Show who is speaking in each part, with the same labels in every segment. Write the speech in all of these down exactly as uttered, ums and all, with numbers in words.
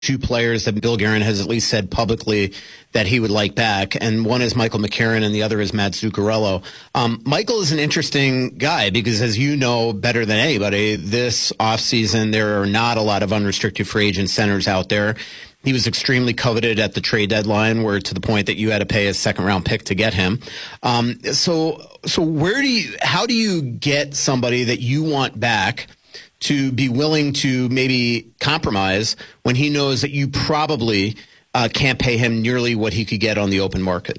Speaker 1: two players that Bill Guerin has at least said publicly that he would like back, and one is Michael McCarron and the other is Matt Zuccarello. Um, Michael is an interesting guy because, as you know better than anybody, this offseason there are not a lot of unrestricted free agent centers out there. He was extremely coveted at the trade deadline, where to the point that you had to pay a second round pick to get him. Um, so, so where do you, how do you get somebody that you want back to be willing to maybe compromise when he knows that you probably uh, can't pay him nearly what he could get on the open market?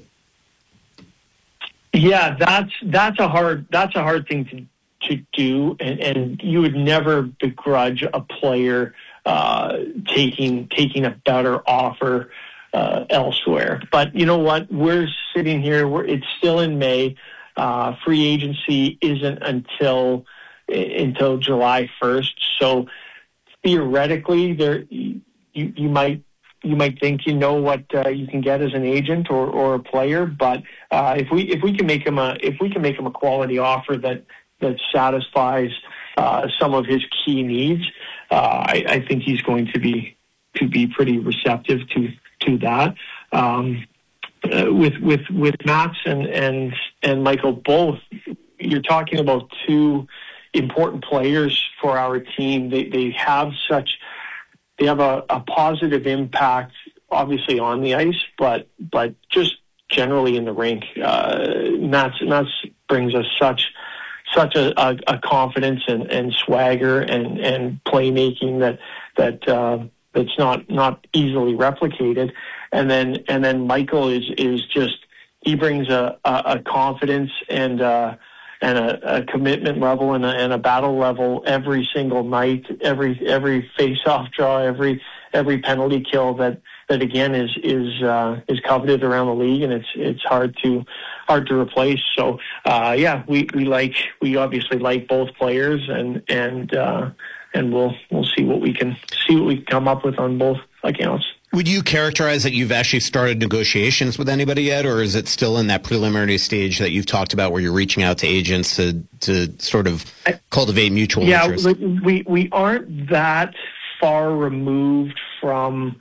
Speaker 2: Yeah, that's that's a hard that's a hard thing to to do, and, and you would never begrudge a player uh, taking taking a better offer uh, elsewhere. But you know what? We're sitting here. We're, it's still in May. Uh, free agency isn't until until July first. So theoretically, there you, you might you might think you know what uh, you can get as an agent or, or a player, but uh, if we if we can make him a if we can make him a quality offer that that satisfies uh, some of his key needs, uh, I, I think he's going to be to be pretty receptive to to that. Um, uh, with with with Mats and and and Michael both, you're talking about two important players for our team. They they have such they have a, a positive impact, obviously on the ice, but but just generally in the rink. Uh, Mats Mats brings us such such a, a, a confidence and, and swagger and, and playmaking that that uh, that's not not easily replicated. And then and then Michael is is just he brings a a, a confidence and. Uh, and a, a commitment level and a, and a battle level every single night, every every face-off draw, every every penalty kill that, that again is is uh, is coveted around the league, and it's it's hard to hard to replace. So uh, yeah, we, we like we obviously like both players, and and uh, and we'll we'll see what we can see what we can come up with on both accounts.
Speaker 1: Would you characterize that you've actually started negotiations with anybody yet, or is it still in that preliminary stage that you've talked about where you're reaching out to agents to to sort of cultivate mutual
Speaker 2: yeah,
Speaker 1: interest?
Speaker 2: Yeah, we, we aren't that far removed from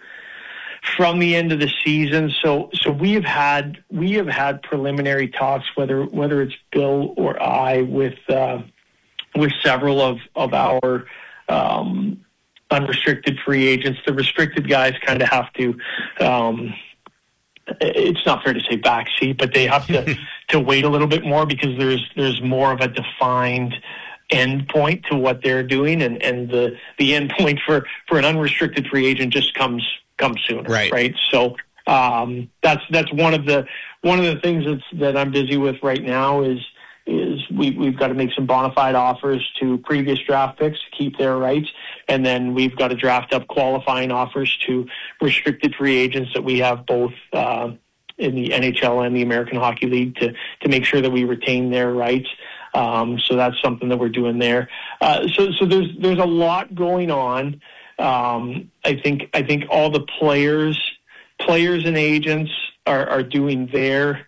Speaker 2: from the end of the season. So so we have had we have had preliminary talks, whether whether it's Bill or I, with uh, with several of, of our um unrestricted free agents. The restricted guys kind of have to, um, it's not fair to say backseat, but they have to, to wait a little bit more because there's there's more of a defined end point to what they're doing, and, and the, the end point for, for an unrestricted free agent just comes comes sooner,
Speaker 1: right?
Speaker 2: right? So um, that's that's one of the one of the things that's, that I'm busy with right now is is we, we've got to make some bona fide offers to previous draft picks to keep their rights. And then we've got to draft up qualifying offers to restricted free agents that we have both uh, in the N H L and the American Hockey League to, to make sure that we retain their rights. Um, so that's something that we're doing there. Uh, so so there's there's a lot going on. Um, I think I think all the players players and agents are, are doing their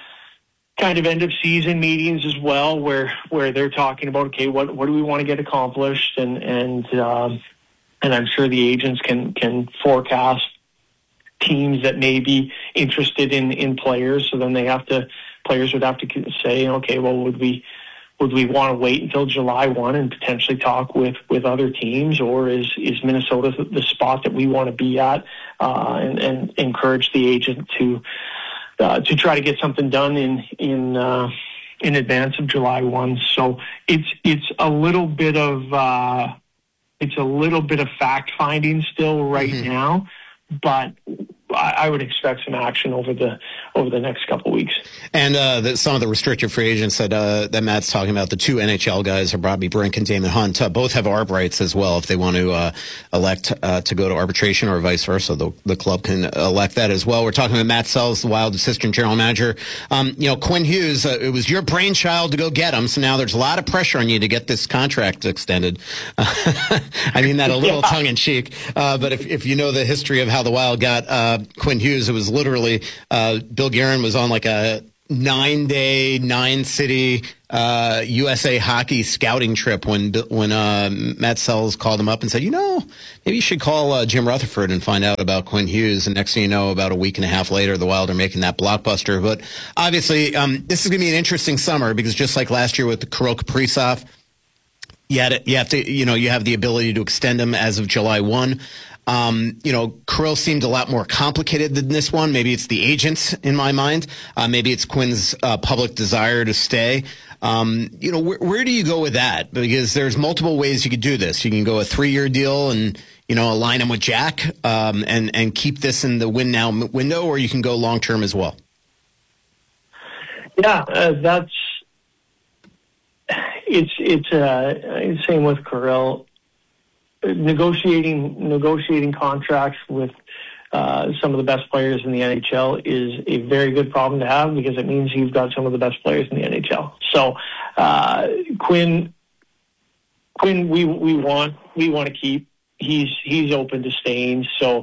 Speaker 2: kind of end of season meetings as well, where where they're talking about, okay, what what do we want to get accomplished, and and um, and I'm sure the agents can can forecast teams that may be interested in in players. So then they have to players would have to say, okay, well, would we would we want to wait until July first and potentially talk with with other teams, or is is Minnesota the spot that we want to be at, uh, and and encourage the agent to. Uh, to try to get something done in in uh, in advance of July first. So it's it's a little bit of uh, it's a little bit of fact finding still right mm-hmm. now, but I, I would expect some action over the over the next couple of weeks.
Speaker 1: And uh, the, some of the restricted free agents that uh, that Matt's talking about, the two N H L guys are Bobby Brink and Damon Hunt. Uh, both have arb rights as well if they want to uh, elect uh, to go to arbitration or vice versa. The, the club can elect that as well. We're talking about Matt Sells, the Wild assistant general manager. Um, you know, Quinn Hughes, uh, it was your brainchild to go get him, so now there's a lot of pressure on you to get this contract extended. I mean that a little yeah. tongue-in-cheek, uh, but if, if you know the history of how the Wild got uh, Quinn Hughes, it was literally uh, Bill Guerin was on like a nine-day, nine-city uh, U S A Hockey scouting trip when when uh, Matt Sells called him up and said, you know, maybe you should call uh, Jim Rutherford and find out about Quinn Hughes. And next thing you know, about a week and a half later, the Wild are making that blockbuster. But obviously, um, this is going to be an interesting summer because just like last year with the Kirill Kaprizov, you, had to, you have to, you know, you have the ability to extend him as of July first. Um, you know, Kirill seemed a lot more complicated than this one. Maybe it's the agents in my mind. Uh, maybe it's Quinn's uh, public desire to stay. Um, you know, wh- where do you go with that? Because there's multiple ways you could do this. You can go a three-year deal and, you know, align him with Jack um, and, and keep this in the win now window, or you can go long-term as well.
Speaker 2: Yeah, uh, that's it's it's uh, same with Kirill. Negotiating negotiating contracts with uh, some of the best players in the N H L is a very good problem to have because it means you've got some of the best players in the N H L. So uh, Quinn, Quinn, we we want we want to keep. He's he's open to staying. So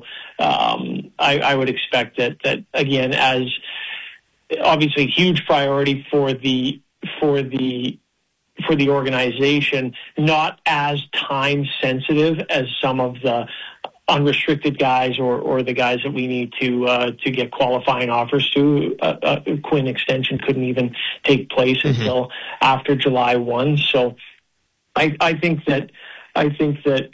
Speaker 2: um, I, I would expect that that again, as obviously huge priority for the for the. for the organization, not as time sensitive as some of the unrestricted guys or, or the guys that we need to uh, to get qualifying offers to. Uh, uh, Quinn extension couldn't even take place mm-hmm. until after July first. So I, I think that I think that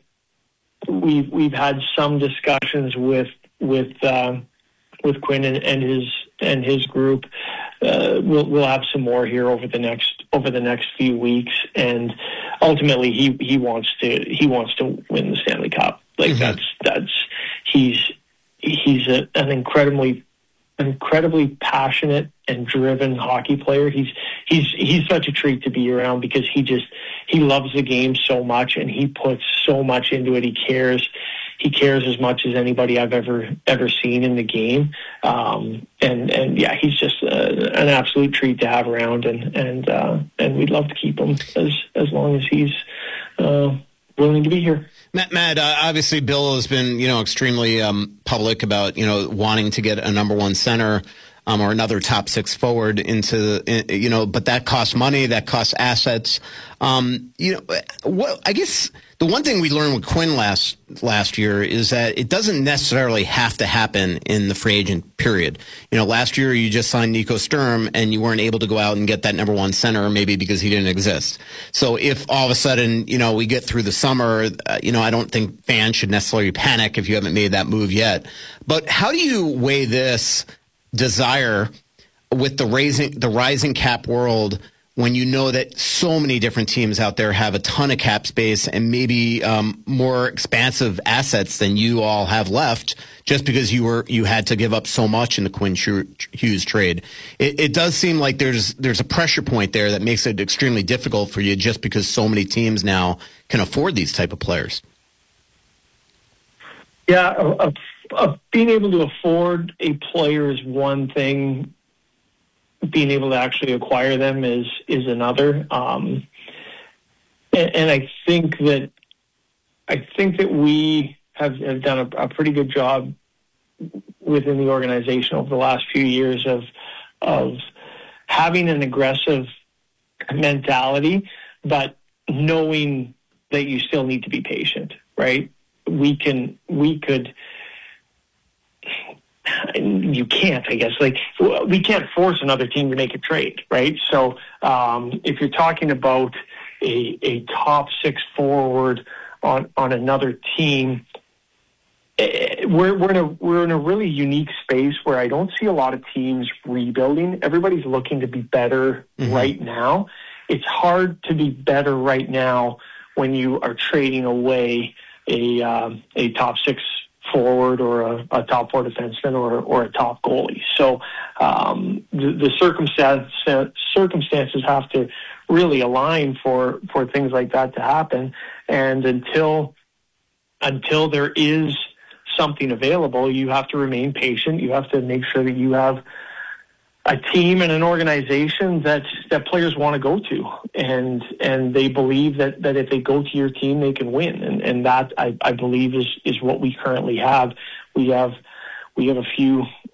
Speaker 2: we've we've had some discussions with with um, with Quinn and, and his and his group. Uh, we'll we'll have some more here over the next over the next few weeks, and ultimately he, he wants to he wants to win the Stanley Cup. Like mm-hmm. that's that's he's he's a, an incredibly incredibly passionate and driven hockey player. He's he's he's such a treat to be around because he just he loves the game so much and he puts so much into it. He cares. He cares as much as anybody I've ever ever seen in the game, um, and and yeah, he's just uh, an absolute treat to have around, and and uh, and we'd love to keep him as as long as he's uh, willing to be here.
Speaker 1: Matt, Matt uh, obviously Bill has been you know extremely um, public about you know wanting to get a number one center. Um, or another top six forward into, you know, but that costs money, that costs assets. Um, you know, what I guess the one thing we learned with Quinn last last year is that it doesn't necessarily have to happen in the free agent period. You know, last year you just signed Nico Sturm and you weren't able to go out and get that number one center, maybe because he didn't exist. So if all of a sudden, you know, we get through the summer, uh, you know, I don't think fans should necessarily panic if you haven't made that move yet. But how do you weigh this desire with the raising the rising cap world when you know that so many different teams out there have a ton of cap space and maybe um, more expansive assets than you all have left just because you were you had to give up so much in the Quinn Hughes trade? It, it does seem like there's there's a pressure point there that makes it extremely difficult for you just because so many teams now can afford these type of players.
Speaker 2: Yeah, uh, uh, being able to afford a player is one thing. Being able to actually acquire them is is another. Um, and, and I think that I think that we have, have done a, a pretty good job within the organization over the last few years of of having an aggressive mentality, but knowing that you still need to be patient, right? We can, we could, you can't, I guess, like, we can't force another team to make a trade, right? So um, if you're talking about a, a top six forward on, on another team, we're, we're, in a, we're in a really unique space where I don't see a lot of teams rebuilding. Everybody's looking to be better mm-hmm. right now. It's hard to be better right now when you are trading away a um, a top six forward or a, a top four defenseman or or a top goalie. So um, the, the circumstance, circumstances have to really align for, for things like that to happen. And until until there is something available, you have to remain patient. You have to make sure that you have a team and an organization that that players want to go to, and and they believe that, that if they go to your team, they can win, and and that I, I believe is is what we currently have. We have we have a few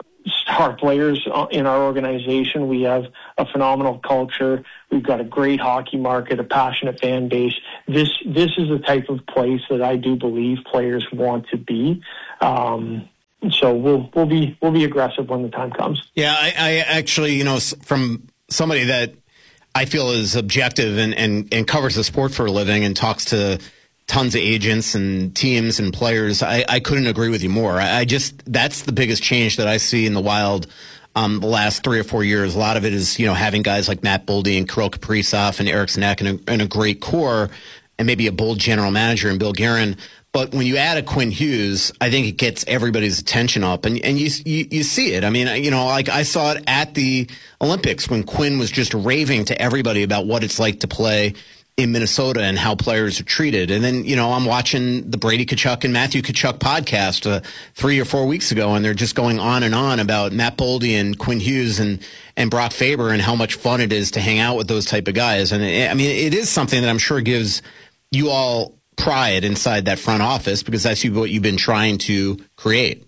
Speaker 2: star players in our organization. We have a phenomenal culture. We've got a great hockey market, a passionate fan base. This this is the type of place that I do believe players want to be. Um, so we'll we'll be we'll be aggressive when the time comes.
Speaker 1: Yeah, I, I actually, you know, from somebody that I feel is objective and, and, and covers the sport for a living and talks to tons of agents and teams and players, I, I couldn't agree with you more. I, I just, that's the biggest change that I see in the Wild um, the last three or four years. A lot of it is, you know, having guys like Matt Boldy and Kirill Kaprizov and Eriksson Ek and a, and a great core and maybe a bold general manager in Bill Guerin. But when you add a Quinn Hughes, I think it gets everybody's attention up, and and you, you you see it. I mean, you know, like I saw it at the Olympics when Quinn was just raving to everybody about what it's like to play in Minnesota and how players are treated. And then, you know, I'm watching the Brady Tkachuk and Matthew Tkachuk podcast uh, three or four weeks ago, and they're just going on and on about Matt Boldy and Quinn Hughes and and Brock Faber and how much fun it is to hang out with those type of guys. And it, I mean, it is something that I'm sure gives you all pride inside that front office, because that's what you've been trying to create.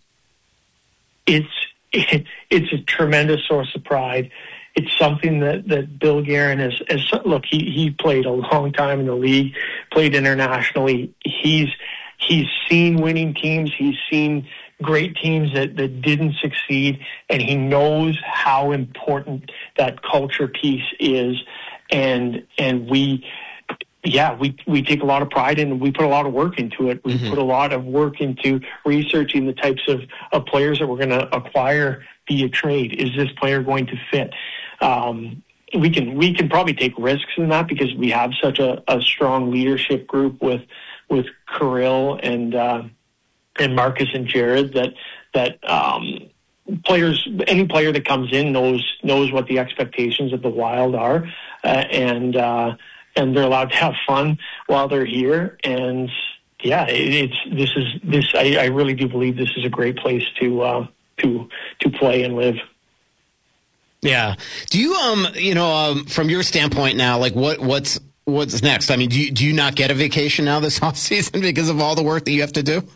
Speaker 2: It's it, it's a tremendous source of pride. It's something that, that Bill Guerin has, has. Look, he, he played a long time in the league, played internationally. He's he's seen winning teams. He's seen great teams that, that didn't succeed, and he knows how important that culture piece is. And and we. Yeah, we, we take a lot of pride in it. We put a lot of work into it. We mm-hmm. put a lot of work into researching the types of, of players that we're going to acquire via trade. Is this player going to fit? Um, we can we can probably take risks in that because we have such a, a strong leadership group with with Kirill and uh, and Marcus and Jared that that um, players any player that comes in knows knows what the expectations of the Wild are uh, and. Uh, And they're allowed to have fun while they're here. And yeah, it, it's this is this. I, I really do believe this is a great place to uh, to to play and live.
Speaker 1: Yeah. Do you um you know um from your standpoint now, like what what's what's next? I mean, do you, do you not get a vacation now this off season because of all the work that you have to do?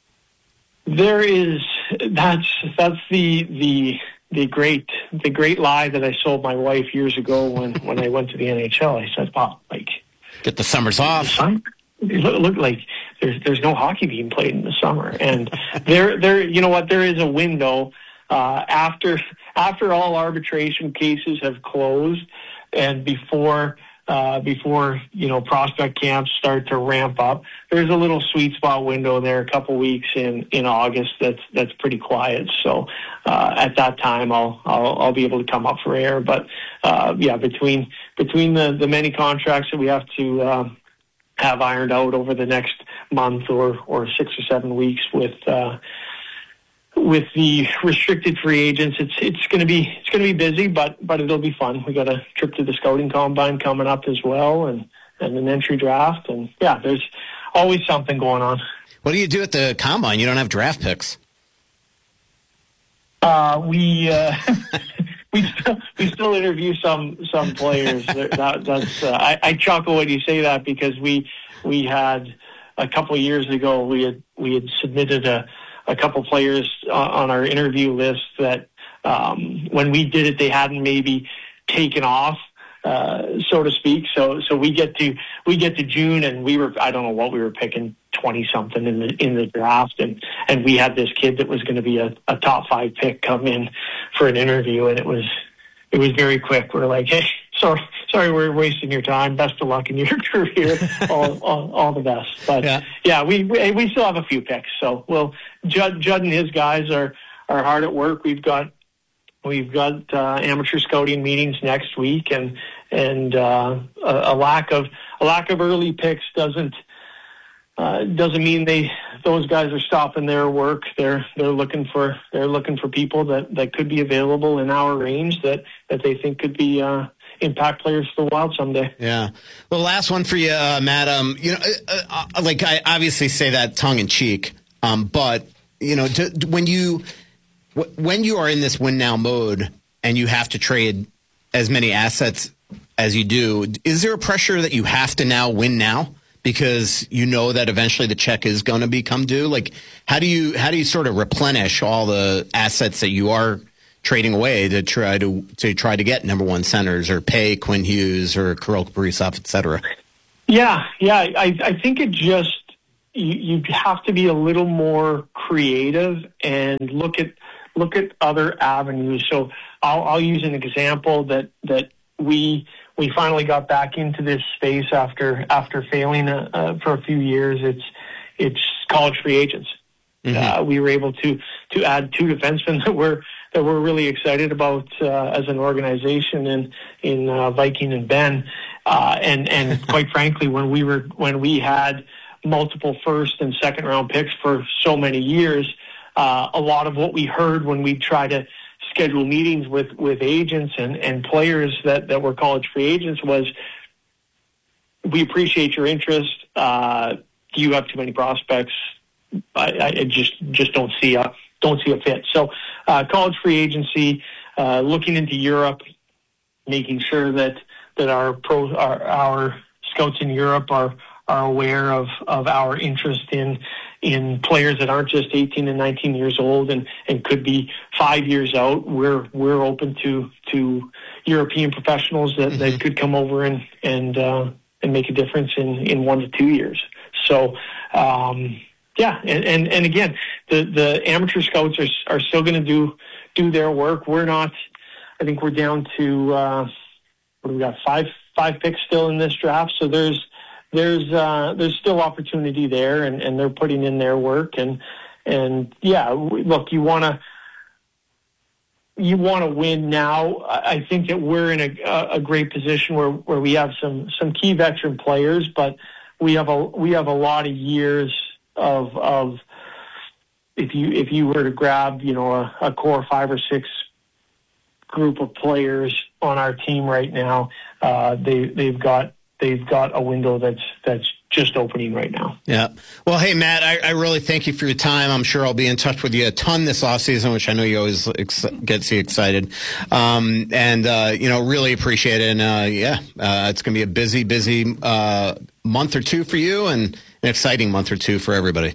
Speaker 2: There is that's that's the the. The great, the great lie that I sold my wife years ago when, when I went to the N H L. I said, "Wow, like
Speaker 1: get the summers off."
Speaker 2: It looked like there's there's no hockey being played in the summer, and there there you know what there is a window uh, after after all arbitration cases have closed, and before. Uh, before, you know, prospect camps start to ramp up. There's a little sweet spot window there, a couple weeks in, in August that's that's pretty quiet. So uh, at that time, I'll, I'll I'll be able to come up for air. But uh, yeah, between between the, the many contracts that we have to uh, have ironed out over the next month or or six or seven weeks with. Uh, With the restricted free agents, it's it's going to be it's going to be busy, but but it'll be fun. We got a trip to the scouting combine coming up as well, and, and an entry draft, and yeah, there's always something going on.
Speaker 1: What do you do at the combine? You don't have draft picks.
Speaker 2: Uh, we uh, we still we still interview some some players. that, that's uh, I, I chuckle when you say that because we we had a couple of years ago we had we had submitted a. a couple players on our interview list that um, when we did it, they hadn't maybe taken off, uh, so to speak. So, so we get to we get to June, and we were I don't know what we were picking twenty something in the in the draft, and and we had this kid that was going to be a, a top five pick come in for an interview, and it was it was very quick. We're like, hey, sorry. Sorry, we're wasting your time. Best of luck in your career. all, all, all the best. But yeah, yeah we, we we still have a few picks. So, well, Judd, Judd and his guys are, are hard at work. We've got we've got uh, amateur scouting meetings next week, and and uh, a, a lack of a lack of early picks doesn't uh, doesn't mean they those guys are stopping their work. They're they're looking for they're looking for people that, that could be available in our range that, that they think could be. Uh, impact players for the Wild someday.
Speaker 1: Yeah. Well, last one for you, uh, Matt. Um, you know, uh, uh, like I obviously say that tongue in cheek, um, but you know, to, to, when you w- when you are in this win now mode and you have to trade as many assets as you do, is there a pressure that you have to now win now because you know that eventually the check is going to become due? Like, how do you how do you sort of replenish all the assets that you are trading away to try to to try to get number one centers or pay Quinn Hughes or Kirill Kaprizov, et cetera.
Speaker 2: Yeah, yeah. I, I think it just you, you have to be a little more creative and look at look at other avenues. So I'll, I'll use an example that that we we finally got back into this space after after failing uh, uh, for a few years. It's it's college free agents. Mm-hmm. Uh, we were able to to add two defensemen that we're that we're really excited about uh, as an organization in in uh, Viking and Ben, uh, and and quite frankly, when we were when we had multiple first and second round picks for so many years, uh, a lot of what we heard when we tried to schedule meetings with, with agents and, and players that, that were college free agents was, we appreciate your interest. Uh, you have too many prospects. I, I just just don't see a don't see a fit. So, uh, college free agency, uh, looking into Europe, making sure that that our pro our, our scouts in Europe are are aware of, of our interest in in players that aren't just eighteen and nineteen years old and, and could be five years out. We're we're open to to European professionals that, mm-hmm. that could come over and and uh, and make a difference in, in one to two years. So. Um, Yeah, and, and, and again, the, the amateur scouts are are still going to do do their work. We're not. I think we're down to uh, what do we got? Five five picks still in this draft. So there's there's uh, there's still opportunity there, and, and they're putting in their work. And and yeah, look, you want to you want to win now. I think that we're in a a great position where, where we have some some key veteran players, but we have a we have a lot of years. Of of if you if you were to grab you know a, a core five or six group of players on our team right now, uh, they they've got they've got a window that's that's just opening right now.
Speaker 1: Yeah. Well, hey Matt, I, I really thank you for your time. I'm sure I'll be in touch with you a ton this offseason, which I know you always ex- gets you excited. Um, and uh, you know, really appreciate it. And uh, yeah, uh, it's going to be a busy, busy uh, month or two for you, and an exciting month or two for everybody.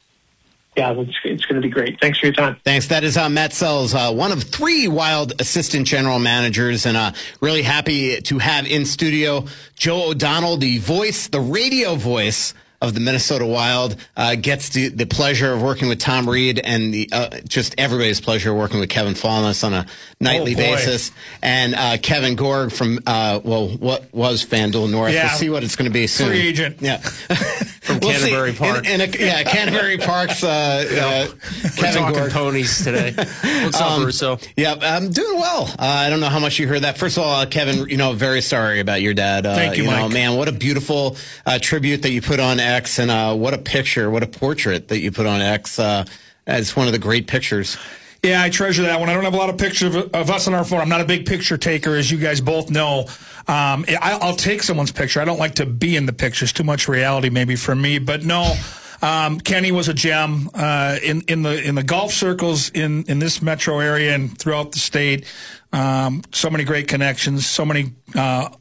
Speaker 2: Yeah, it's, it's going to be great. Thanks for your time.
Speaker 1: Thanks. That is uh, Matt Sells, uh, one of three Wild assistant general managers, and uh, really happy to have in studio Joe O'Donnell, the voice, the radio voice of the Minnesota Wild, uh, gets the, the pleasure of working with Tom Reed and the uh, just everybody's pleasure of working with Kevin Fallness on a nightly oh basis. And uh, Kevin Gorg from, uh, well, what was FanDuel North.
Speaker 3: Yeah.
Speaker 1: We'll see what it's going to be soon.
Speaker 3: Free agent.
Speaker 1: Yeah.
Speaker 3: From we'll Canterbury see. Park.
Speaker 1: In, in a, yeah, Canterbury Park's uh, uh,
Speaker 3: We're
Speaker 1: Kevin
Speaker 3: talking
Speaker 1: Gorg.
Speaker 3: ponies today. What's up,
Speaker 1: um,
Speaker 3: Russo?
Speaker 1: Yeah, I'm doing well. Uh, I don't know how much you heard that. First of all, uh, Kevin, you know, very sorry about your dad. Uh,
Speaker 3: Thank you,
Speaker 1: you
Speaker 3: Mike.
Speaker 1: know, man, what a beautiful uh, tribute that you put on X, and uh, what a picture, what a portrait that you put on X. Uh, it's one of the great pictures.
Speaker 3: Yeah, I treasure that one. I don't have a lot of pictures of, of us on our phone. I'm not a big picture taker, as you guys both know. Um, I, I'll take someone's picture. I don't like to be in the pictures. Too much reality maybe for me. But no, um, Kenny was a gem uh, in in the in the golf circles in, in this metro area and throughout the state. Um, so many great connections. So many uh,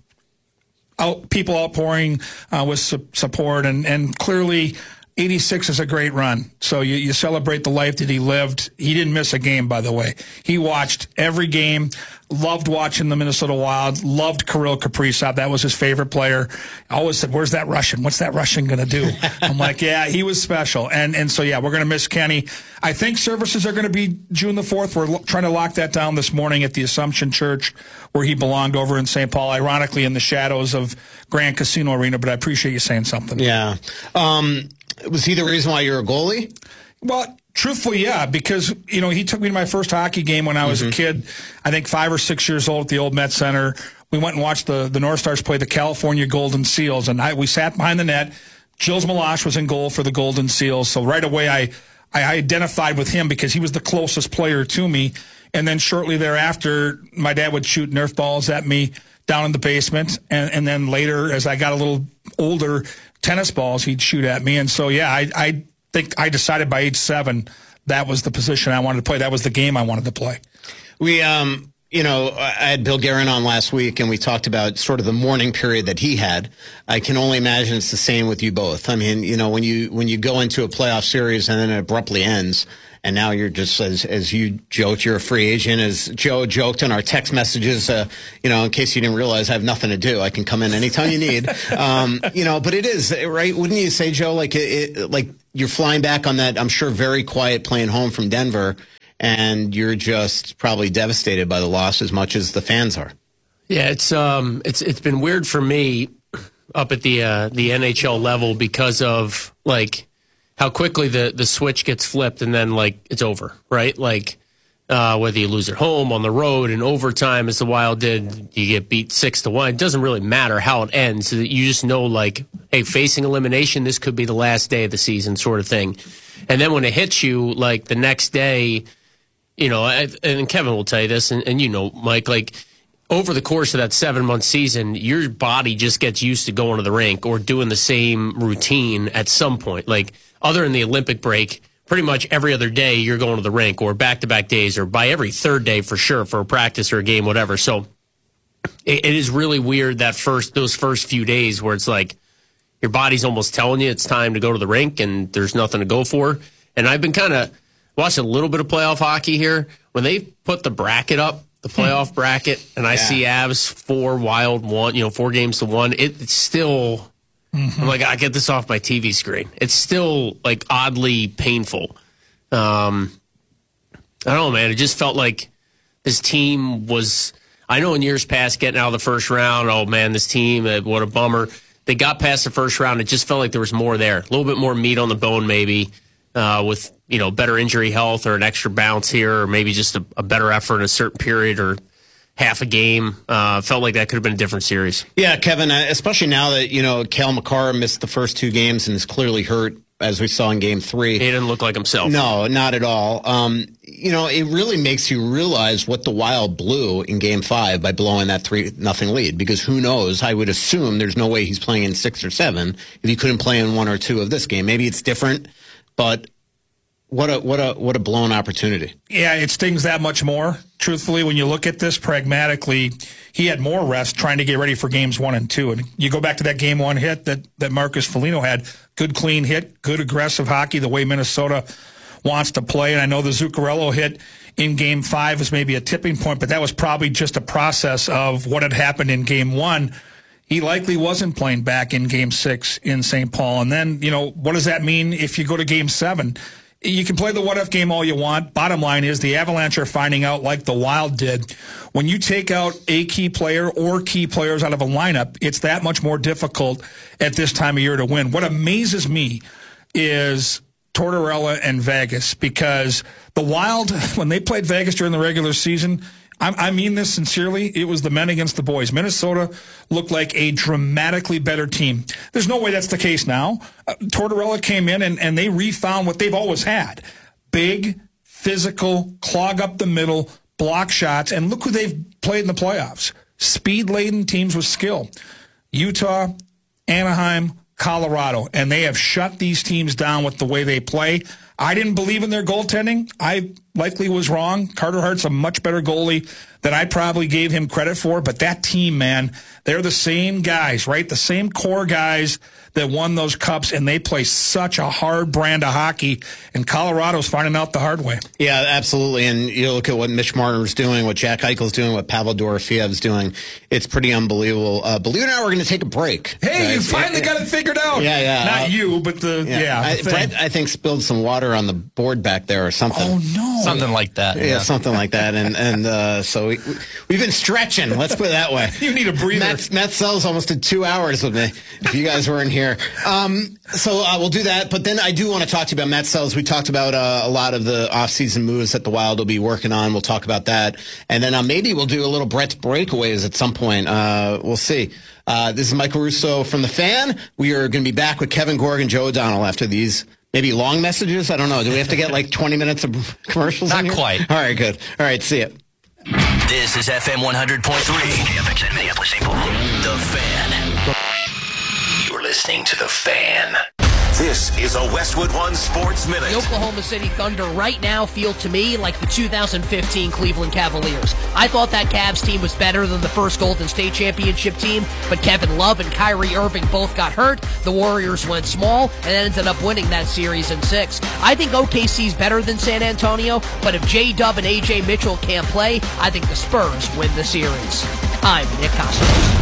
Speaker 3: out, people outpouring uh, with su- support, and and clearly. eighty-six is a great run. So you, you celebrate the life that he lived. He didn't miss a game, by the way. He watched every game, loved watching the Minnesota Wild, loved Kirill Kaprizov. That was his favorite player. I always said, where's that Russian? What's that Russian going to do? I'm like, yeah, he was special. And and so, yeah, we're going to miss Kenny. I think services are going to be June the fourth. We're lo- trying to lock that down this morning at the Assumption Church, where he belonged over in Saint Paul, ironically in the shadows of Grand Casino Arena. But I appreciate you saying something.
Speaker 1: Yeah. Um, Was he the reason why you're a goalie?
Speaker 3: Well, truthfully, yeah, because, you know, he took me to my first hockey game when I was mm-hmm. a kid, I think five or six years old at the old Met Center. We went and watched the, the North Stars play the California Golden Seals, and I, we sat behind the net. Gilles Meloche was in goal for the Golden Seals, so right away I, I identified with him because he was the closest player to me. And then shortly thereafter, my dad would shoot Nerf balls at me down in the basement, and, and then later, as I got a little older, tennis balls he'd shoot at me. And so, yeah, I, I think I decided by age seven that was the position I wanted to play. That was the game I wanted to play.
Speaker 1: We, um, you know, I had Bill Guerin on last week, and we talked about sort of the mourning period that he had. I can only imagine it's the same with you both. I mean, you know, when you when you go into a playoff series and then it abruptly ends, and now you're just, as as you joked, you're a free agent. As Joe joked in our text messages, uh, you know, in case you didn't realize, I have nothing to do. I can come in anytime you need. um, you know, but it is, right? Wouldn't you say, Joe, like it, it, like you're flying back on that, I'm sure, very quiet plane home from Denver, and you're just probably devastated by the loss as much as the fans are.
Speaker 4: Yeah, it's um, it's it's been weird for me up at the uh, the N H L level because of like how quickly the, the switch gets flipped and then like it's over, right? Like uh, whether you lose at home, on the road, in overtime, as the Wild did, you get beat six to one. It doesn't really matter how it ends. You just know like, hey, facing elimination, this could be the last day of the season, sort of thing. And then when it hits you, like the next day, you know, and Kevin will tell you this, and, and you know, Mike, like. Over the course of that seven-month season, your body just gets used to going to the rink or doing the same routine at some point. Like, other than the Olympic break, pretty much every other day you're going to the rink, or back-to-back days, or by every third day for sure for a practice or a game, whatever. So it, it is really weird that first those first few days where it's like your body's almost telling you it's time to go to the rink and there's nothing to go for. And I've been kind of watching a little bit of playoff hockey here. When they put the bracket up, the playoff bracket, and I yeah. see Avs four, Wild one, you know, four games to one. It, it's still, mm-hmm. I'm like, I get this off my T V screen. It's still like oddly painful. Um, I don't know, man. It just felt like this team was. I know in years past, getting out of the first round, oh man, this team, what a bummer. They got past the first round. It just felt like there was more there, a little bit more meat on the bone, maybe. Uh, with, you know, better injury health or an extra bounce here, or maybe just a, a better effort in a certain period or half a game. Uh, felt like that could have been a different series.
Speaker 1: Yeah, Kevin, especially now that, you know, Cale Makar missed the first two games and is clearly hurt, as we saw in game three.
Speaker 4: He didn't look like himself.
Speaker 1: No, not at all. Um, you know, it really makes you realize what the Wild blew in game five by blowing that three nothing lead, because who knows? I would assume there's no way he's playing in six or seven if he couldn't play in one or two of this game. Maybe it's different. But what a what a what a blown opportunity.
Speaker 3: Yeah, it stings that much more. Truthfully, when you look at this pragmatically, he had more rest trying to get ready for games one and two. And you go back to that game one hit that, that Marcus Foligno had. Good clean hit, good aggressive hockey, the way Minnesota wants to play. And I know the Zuccarello hit in game five was maybe a tipping point, but that was probably just a process of what had happened in game one. He likely wasn't playing back in game six in Saint Paul. And then, you know, what does that mean if you go to game seven? You can play the what-if game all you want. Bottom line is the Avalanche are finding out, like the Wild did, when you take out a key player or key players out of a lineup, it's that much more difficult at this time of year to win. What amazes me is Tortorella and Vegas, because the Wild, when they played Vegas during the regular season, I mean this sincerely, it was the men against the boys. Minnesota looked like a dramatically better team. There's no way that's the case now. Uh, Tortorella came in and, and they refound what they've always had. Big, physical, clog up the middle, block shots, and look who they've played in the playoffs. Speed-laden teams with skill. Utah, Anaheim, Colorado, and they have shut these teams down with the way they play. I didn't believe in their goaltending. I likely was wrong. Carter Hart's a much better goalie than I probably gave him credit for. But that team, man, they're the same guys, right? The same core guys that won those cups, and they play such a hard brand of hockey, and Colorado's finding out the hard way.
Speaker 1: Yeah, absolutely. And you look at what Mitch Marner's doing, what Jack Eichel's doing, what Pavel Dorofiev's doing. It's pretty unbelievable. Uh, believe it or not, we're going to take a break.
Speaker 3: Hey, guys. You finally it, got it figured out.
Speaker 1: Yeah, yeah.
Speaker 3: Not
Speaker 1: uh,
Speaker 3: you, but the, yeah. yeah
Speaker 1: I,
Speaker 3: the
Speaker 1: Brett, I think, spilled some water on the board back there or something.
Speaker 3: Oh, no.
Speaker 5: Something like that.
Speaker 1: Yeah, yeah. something like that. And and uh, so we, we've been stretching. Let's put it that way.
Speaker 3: You need a breather.
Speaker 1: Matt, Matt Sells almost did two hours with me, if you guys weren't here. Um, so uh, we'll do that. But then I do want to talk to you about Matt Sells. We talked about uh, a lot of the offseason moves that the Wild will be working on. We'll talk about that. And then uh, maybe we'll do a little Brett's breakaways at some point. Uh, we'll see. Uh, this is Michael Russo from The Fan. We are going to be back with Kevin Gorg and Joe O'Donnell after these maybe long messages. I don't know. Do we have to get like twenty minutes of commercials?
Speaker 5: Not quite.
Speaker 1: All right, good. All right, see ya.
Speaker 6: This is F M one hundred point three. K F X N Minneapolis, Saint Paul. The Fan. You're listening to The Fan.
Speaker 5: This is a Westwood One Sports Minute.
Speaker 7: The Oklahoma City Thunder right now feel to me like the two thousand fifteen Cleveland Cavaliers. I thought that Cavs team was better than the first Golden State Championship team, but Kevin Love and Kyrie Irving both got hurt. The Warriors went small and ended up winning that series in six. I think O K C's better than San Antonio, but if J-Dub and A J Mitchell can't play, I think the Spurs win the series. I'm Nick Kostos.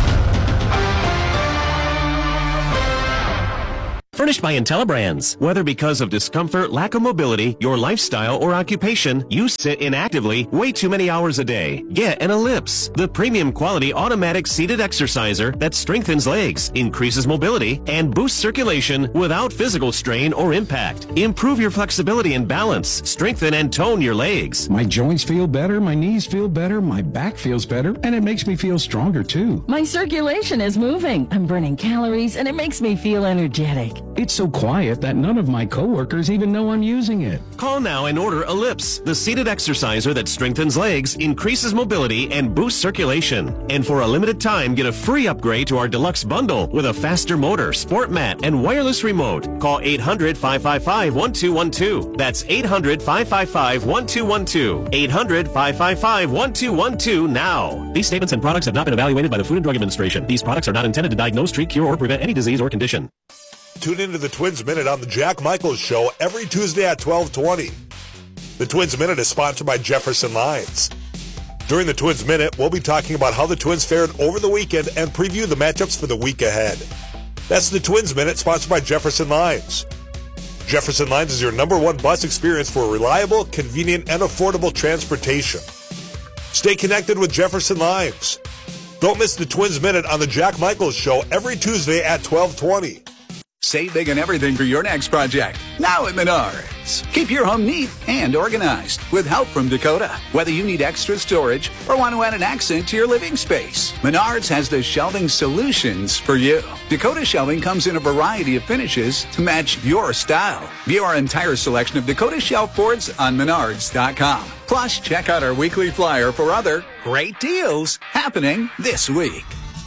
Speaker 8: Furnished by IntelliBrands. Whether because of discomfort, lack of mobility, your lifestyle, or occupation, you sit inactively way too many hours a day. Get an Ellipse, the premium quality automatic seated exerciser that strengthens legs, increases mobility, and boosts circulation without physical strain or impact. Improve your flexibility and balance. Strengthen and tone your legs.
Speaker 9: My joints feel better, my knees feel better, my back feels better, and it makes me feel stronger too.
Speaker 10: My circulation is moving. I'm burning calories, and it makes me feel energetic.
Speaker 9: It's so quiet that none of my coworkers even know I'm using it.
Speaker 8: Call now and order Ellipse, the seated exerciser that strengthens legs, increases mobility, and boosts circulation. And for a limited time, get a free upgrade to our deluxe bundle with a faster motor, sport mat, and wireless remote. Call eight hundred, five five five, one two one two. That's eight hundred, five five five, one two one two. eight hundred, five five five, one two one two now. These statements and products have not been evaluated by the Food and Drug Administration. These products are not intended to diagnose, treat, cure, or prevent any disease or condition.
Speaker 11: Tune into the Twins Minute on the Jack Michaels Show every Tuesday at twelve twenty. The Twins Minute is sponsored by Jefferson Lines. During the Twins Minute, we'll be talking about how the Twins fared over the weekend and preview the matchups for the week ahead. That's the Twins Minute, sponsored by Jefferson Lines. Jefferson Lines is your number one bus experience for reliable, convenient, and affordable transportation. Stay connected with Jefferson Lines. Don't miss the Twins Minute on the Jack Michaels Show every Tuesday at twelve twenty.
Speaker 12: Save big on everything for your next project. Now at Menards. Keep your home neat and organized with help from Dakota. Whether you need extra storage or want to add an accent to your living space, Menards has the shelving solutions for you. Dakota shelving comes in a variety of finishes to match your style. View our entire selection of Dakota shelf boards on menards dot com. Plus, check out our weekly flyer for other great deals happening this week.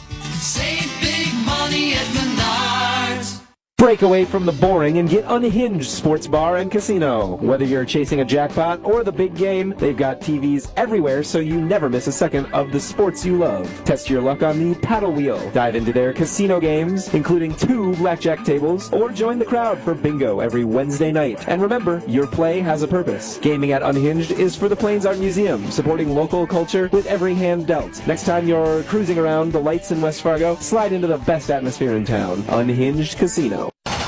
Speaker 13: Save big money at Menards.
Speaker 14: Break away from the boring and get Unhinged Sports Bar and Casino. Whether you're chasing a jackpot or the big game, they've got T Vs everywhere so you never miss a second of the sports you love. Test your luck on the paddle wheel. Dive into their casino games, including two blackjack tables, or join the crowd for bingo every Wednesday night. And remember, your play has a purpose. Gaming at Unhinged is for the Plains Art Museum, supporting local culture with every hand dealt. Next time you're cruising around the lights in West Fargo, slide into the best atmosphere in town. Unhinged Casino.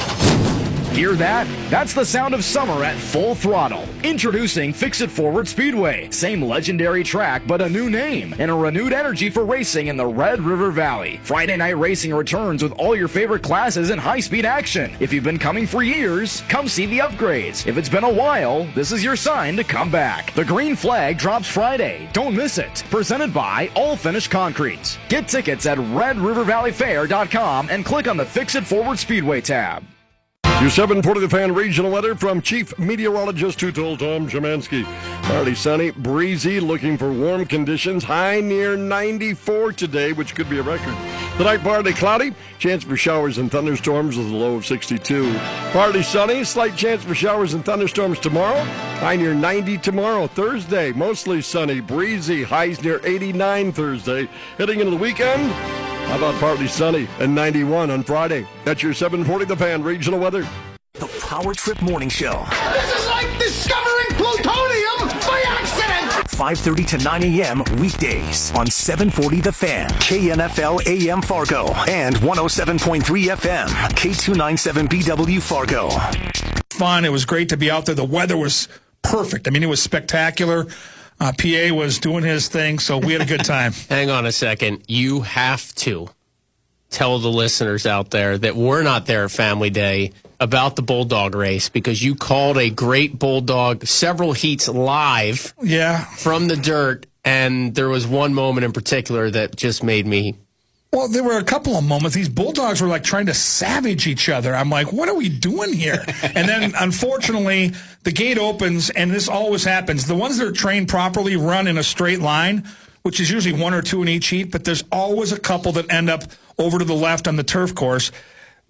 Speaker 15: Hear that? That's the sound of summer at full throttle. Introducing Fix-It Forward Speedway. Same legendary track, but a new name and a renewed energy for racing in the Red River Valley. Friday night racing returns with all your favorite classes and high-speed action. If you've been coming for years, come see the upgrades. If it's been a while, this is your sign to come back. The green flag drops Friday. Don't miss it. Presented by All Finish Concrete. Get tickets at red river valley fair dot com and click on the Fix-It Forward Speedway tab.
Speaker 16: Your seven forty The Fan regional weather from Chief Meteorologist who told Tom Szymanski. Partly sunny, breezy, looking for warm conditions. High near ninety-four today, which could be a record. Tonight, partly cloudy. Chance for showers and thunderstorms with a low of sixty-two. Partly sunny. Slight chance for showers and thunderstorms tomorrow. High near ninety tomorrow. Thursday, mostly sunny, breezy. Highs near eighty-nine Thursday. Heading into the weekend, how about partly sunny and ninety-one on Friday? That's your seven forty The Fan regional weather.
Speaker 6: The Power Trip Morning Show.
Speaker 13: This is like discovering plutonium by accident!
Speaker 6: five thirty to nine a.m. weekdays on seven forty The Fan, K N F L A M Fargo, and one oh seven point three F M, K two ninety-seven B W Fargo.
Speaker 3: Fun. It was great to be out there. The weather was perfect. I mean, it was spectacular. Uh, P A was doing his thing, so we had a good time.
Speaker 4: Hang on a second. You have to tell the listeners out there that we're not there at Family Day about the Bulldog race because you called a great Bulldog several heats live
Speaker 3: yeah.
Speaker 4: from the dirt, and there was one moment in particular that just made me...
Speaker 3: Well, there were a couple of moments. These Bulldogs were like trying to savage each other. I'm like, what are we doing here? And then, unfortunately, the gate opens, and this always happens. The ones that are trained properly run in a straight line, which is usually one or two in each heat, but there's always a couple that end up over to the left on the turf course.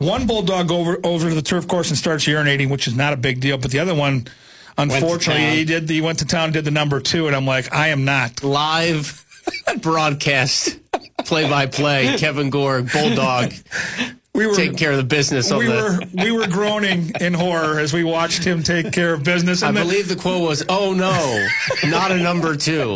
Speaker 3: One bulldog over over to the turf course and starts urinating, which is not a big deal. But the other one, unfortunately, he did. He went to town, did the number two, and I'm like, I am not
Speaker 4: live broadcast, play by play. Kevin Gore, bulldog. We were taking care of the business. On
Speaker 3: we
Speaker 4: the...
Speaker 3: were we were groaning in horror as we watched him take care of business.
Speaker 4: And
Speaker 3: I
Speaker 4: the, believe the quote was, "Oh no, not a number two."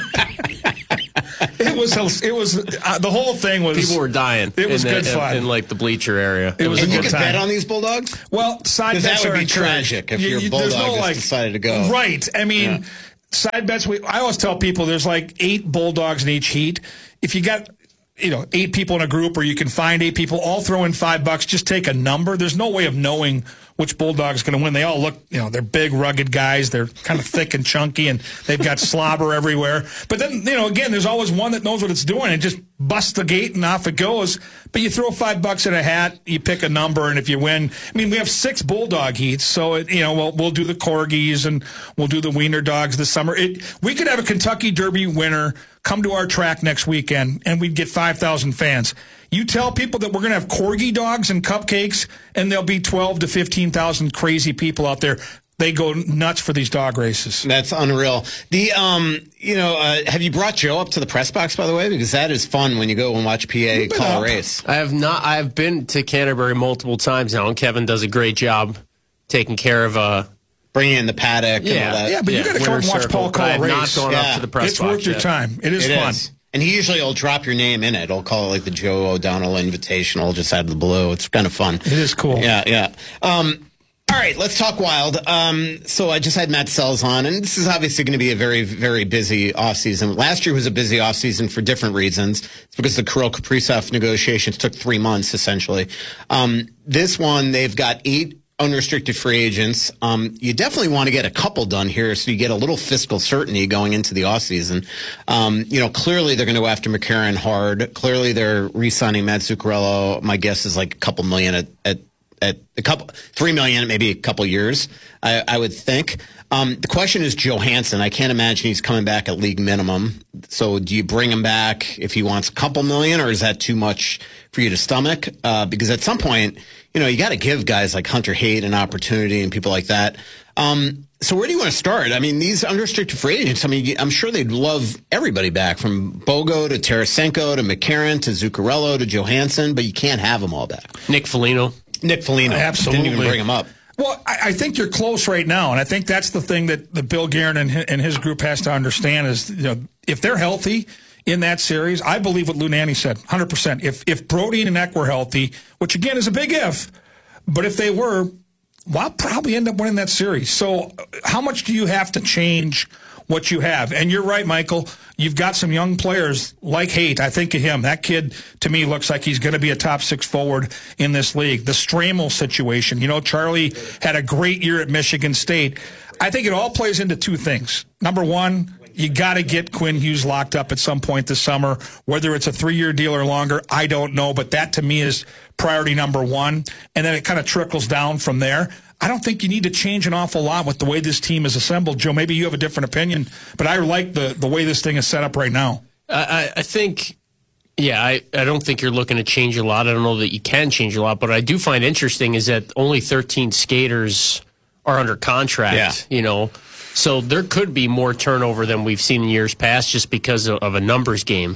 Speaker 3: It was it was uh, the whole thing was.
Speaker 4: People were dying.
Speaker 3: It was
Speaker 4: in
Speaker 3: good
Speaker 4: the,
Speaker 3: fun
Speaker 4: in, in like the bleacher area.
Speaker 3: It, it was.
Speaker 1: And
Speaker 3: a
Speaker 1: you
Speaker 3: good
Speaker 1: could
Speaker 3: time.
Speaker 1: bet on these bulldogs.
Speaker 3: Well, side bets
Speaker 1: that would
Speaker 3: are
Speaker 1: be tragic if
Speaker 3: you,
Speaker 1: your
Speaker 3: you,
Speaker 1: bulldog
Speaker 3: no,
Speaker 1: just
Speaker 3: like,
Speaker 1: decided to go.
Speaker 3: Right. I mean, yeah. Side bets. We I always tell people there's like eight bulldogs in each heat. If you got. You know, eight people in a group, or you can find eight people, all throw in five bucks, just take a number. There's no way of knowing which bulldog is going to win. They all look, you know, they're big, rugged guys. They're kind of thick and chunky, and they've got slobber everywhere. But then, you know, again, there's always one that knows what it's doing and just busts the gate and off it goes. But you throw five bucks in a hat, you pick a number, and if you win, I mean, we have six bulldog heats, so, it, you know, we'll, we'll do the corgis and we'll do the wiener dogs this summer. It, we could have a Kentucky Derby winner come to our track next weekend, and we'd get five thousand fans. You tell people that we're going to have corgi dogs and cupcakes, and there'll be twelve to fifteen thousand crazy people out there. They go nuts for these dog races.
Speaker 1: That's unreal. The um, you know, uh, have you brought Joe up to the press box, by the way? Because that is fun when you go and watch P A call a race.
Speaker 4: I have not. I have been to Canterbury multiple times now, and Kevin does a great job taking care of uh
Speaker 1: bringing in the paddock.
Speaker 4: Yeah,
Speaker 1: and all that.
Speaker 3: yeah, but
Speaker 4: yeah.
Speaker 3: you got to come and watch
Speaker 4: circle.
Speaker 3: Paul call a
Speaker 4: I have
Speaker 3: race.
Speaker 4: not gone
Speaker 1: yeah.
Speaker 4: up to the press
Speaker 3: it's
Speaker 4: box
Speaker 3: worth your
Speaker 4: yet.
Speaker 3: time. It is
Speaker 1: it
Speaker 3: fun.
Speaker 1: Is. And he usually will drop your name in it. He'll call it like the Joe O'Donnell Invitational just out of the blue. It's kind of fun.
Speaker 3: It is cool.
Speaker 1: Yeah, yeah. Um, all right, let's talk Wild. Um, so I just had Matt Sells on, and this is obviously going to be a very, very busy offseason. Last year was a busy offseason for different reasons. It's because the Kirill Kaprizov negotiations took three months, essentially. Um, this one, they've got eight unrestricted free agents. Um, you definitely want to get a couple done here so you get a little fiscal certainty going into the offseason. Um, you know, clearly they're going to go after McCarron hard. Clearly they're re-signing Matt Zuccarello. My guess is like a couple million at, at, at a couple, three million, maybe a couple years, I, I would think. Um, the question is Johansson. I can't imagine he's coming back at league minimum. So do you bring him back if he wants a couple million, or is that too much for you to stomach? Uh, because at some point, you know, you got to give guys like Hunter Haight an opportunity and people like that. Um, so where do you want to start? I mean, these unrestricted free agents, I mean, I'm sure they'd love everybody back, from Bogo to Tarasenko to McCarron to Zuccarello to Johansson, but you can't have them all back.
Speaker 4: Nick Foligno.
Speaker 1: Nick Foligno.
Speaker 3: Absolutely.
Speaker 1: Didn't even bring him up.
Speaker 3: Well, I, I think you're close right now, and I think that's the thing that, that Bill Guerin and his, and his group has to understand is, you know, if they're healthy in that series, I believe what Lou Nanne said, one hundred percent. If if Brody and Eck were healthy, which again is a big if, but if they were, Wild probably end up winning that series. So how much do you have to change what you have? And you're right, Michael. You've got some young players like Haight. I think of him. That kid, to me, looks like he's going to be a top six forward in this league. The Stramel situation. You know, Charlie had a great year at Michigan State. I think it all plays into two things. Number one, you got to get Quinn Hughes locked up at some point this summer. Whether it's a three-year deal or longer, I don't know. But that, to me, is priority number one. And then it kind of trickles down from there. I don't think you need to change an awful lot with the way this team is assembled. Joe, maybe you have a different opinion, but I like the, the way this thing is set up right now.
Speaker 4: I, I think, yeah, I, I don't think you're looking to change a lot. I don't know that you can change a lot, but I do find interesting is that only thirteen skaters are under contract,
Speaker 1: yeah.
Speaker 4: you know. So there could be more turnover than we've seen in years past just because of, of a numbers game.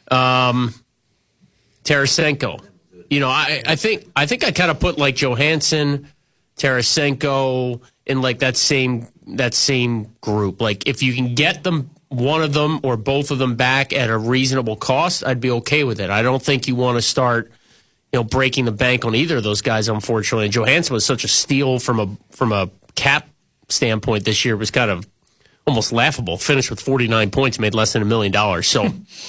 Speaker 4: Um, Tarasenko, you know, I, I think I think I kind of put like Johansson, Tarasenko in like that same that same group. Like if you can get them, one of them or both of them back at a reasonable cost, I'd be okay with it. I don't think you want to start, you know, breaking the bank on either of those guys. Unfortunately, and Johansson was such a steal from a from a cap standpoint this year. It was kind of almost laughable. Finished with forty-nine points, made less than a million dollars. So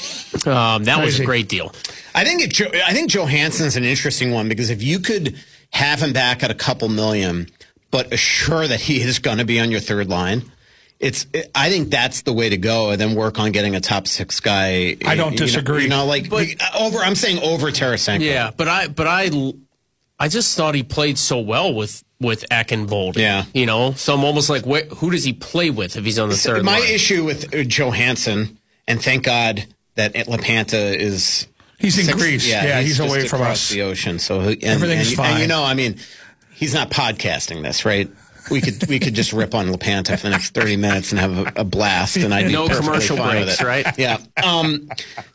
Speaker 4: um, that was a great deal.
Speaker 1: I think it, I think Johansson's an interesting one because if you could have him back at a couple million, but assure that he is going to be on your third line, it's. I think that's the way to go, and then work on getting a top six guy.
Speaker 3: I don't
Speaker 1: you
Speaker 3: disagree.
Speaker 1: Know, you know, like
Speaker 4: but,
Speaker 1: over. I'm saying over Tarasenko.
Speaker 4: Yeah, but I, but I, I just thought he played so well with. with Ekenbold.
Speaker 1: Yeah.
Speaker 4: You know, so I'm almost like, wh- who does he play with if he's on the
Speaker 1: so
Speaker 4: third
Speaker 1: my
Speaker 4: line?
Speaker 1: issue with Johansson, and thank God that LaPanta is
Speaker 3: He's in
Speaker 1: Six,
Speaker 3: Greece. Yeah, yeah he's, he's away from
Speaker 1: across
Speaker 3: us.
Speaker 1: the ocean. So and,
Speaker 3: everything's
Speaker 1: and,
Speaker 3: fine.
Speaker 1: And you know, I mean, he's not podcasting this, right? We could we could just rip on LaPanta for the next thirty minutes and have a, a blast, and I'd be
Speaker 4: no commercial
Speaker 1: fine
Speaker 4: breaks,
Speaker 1: with it.
Speaker 4: right?
Speaker 1: Yeah. Um.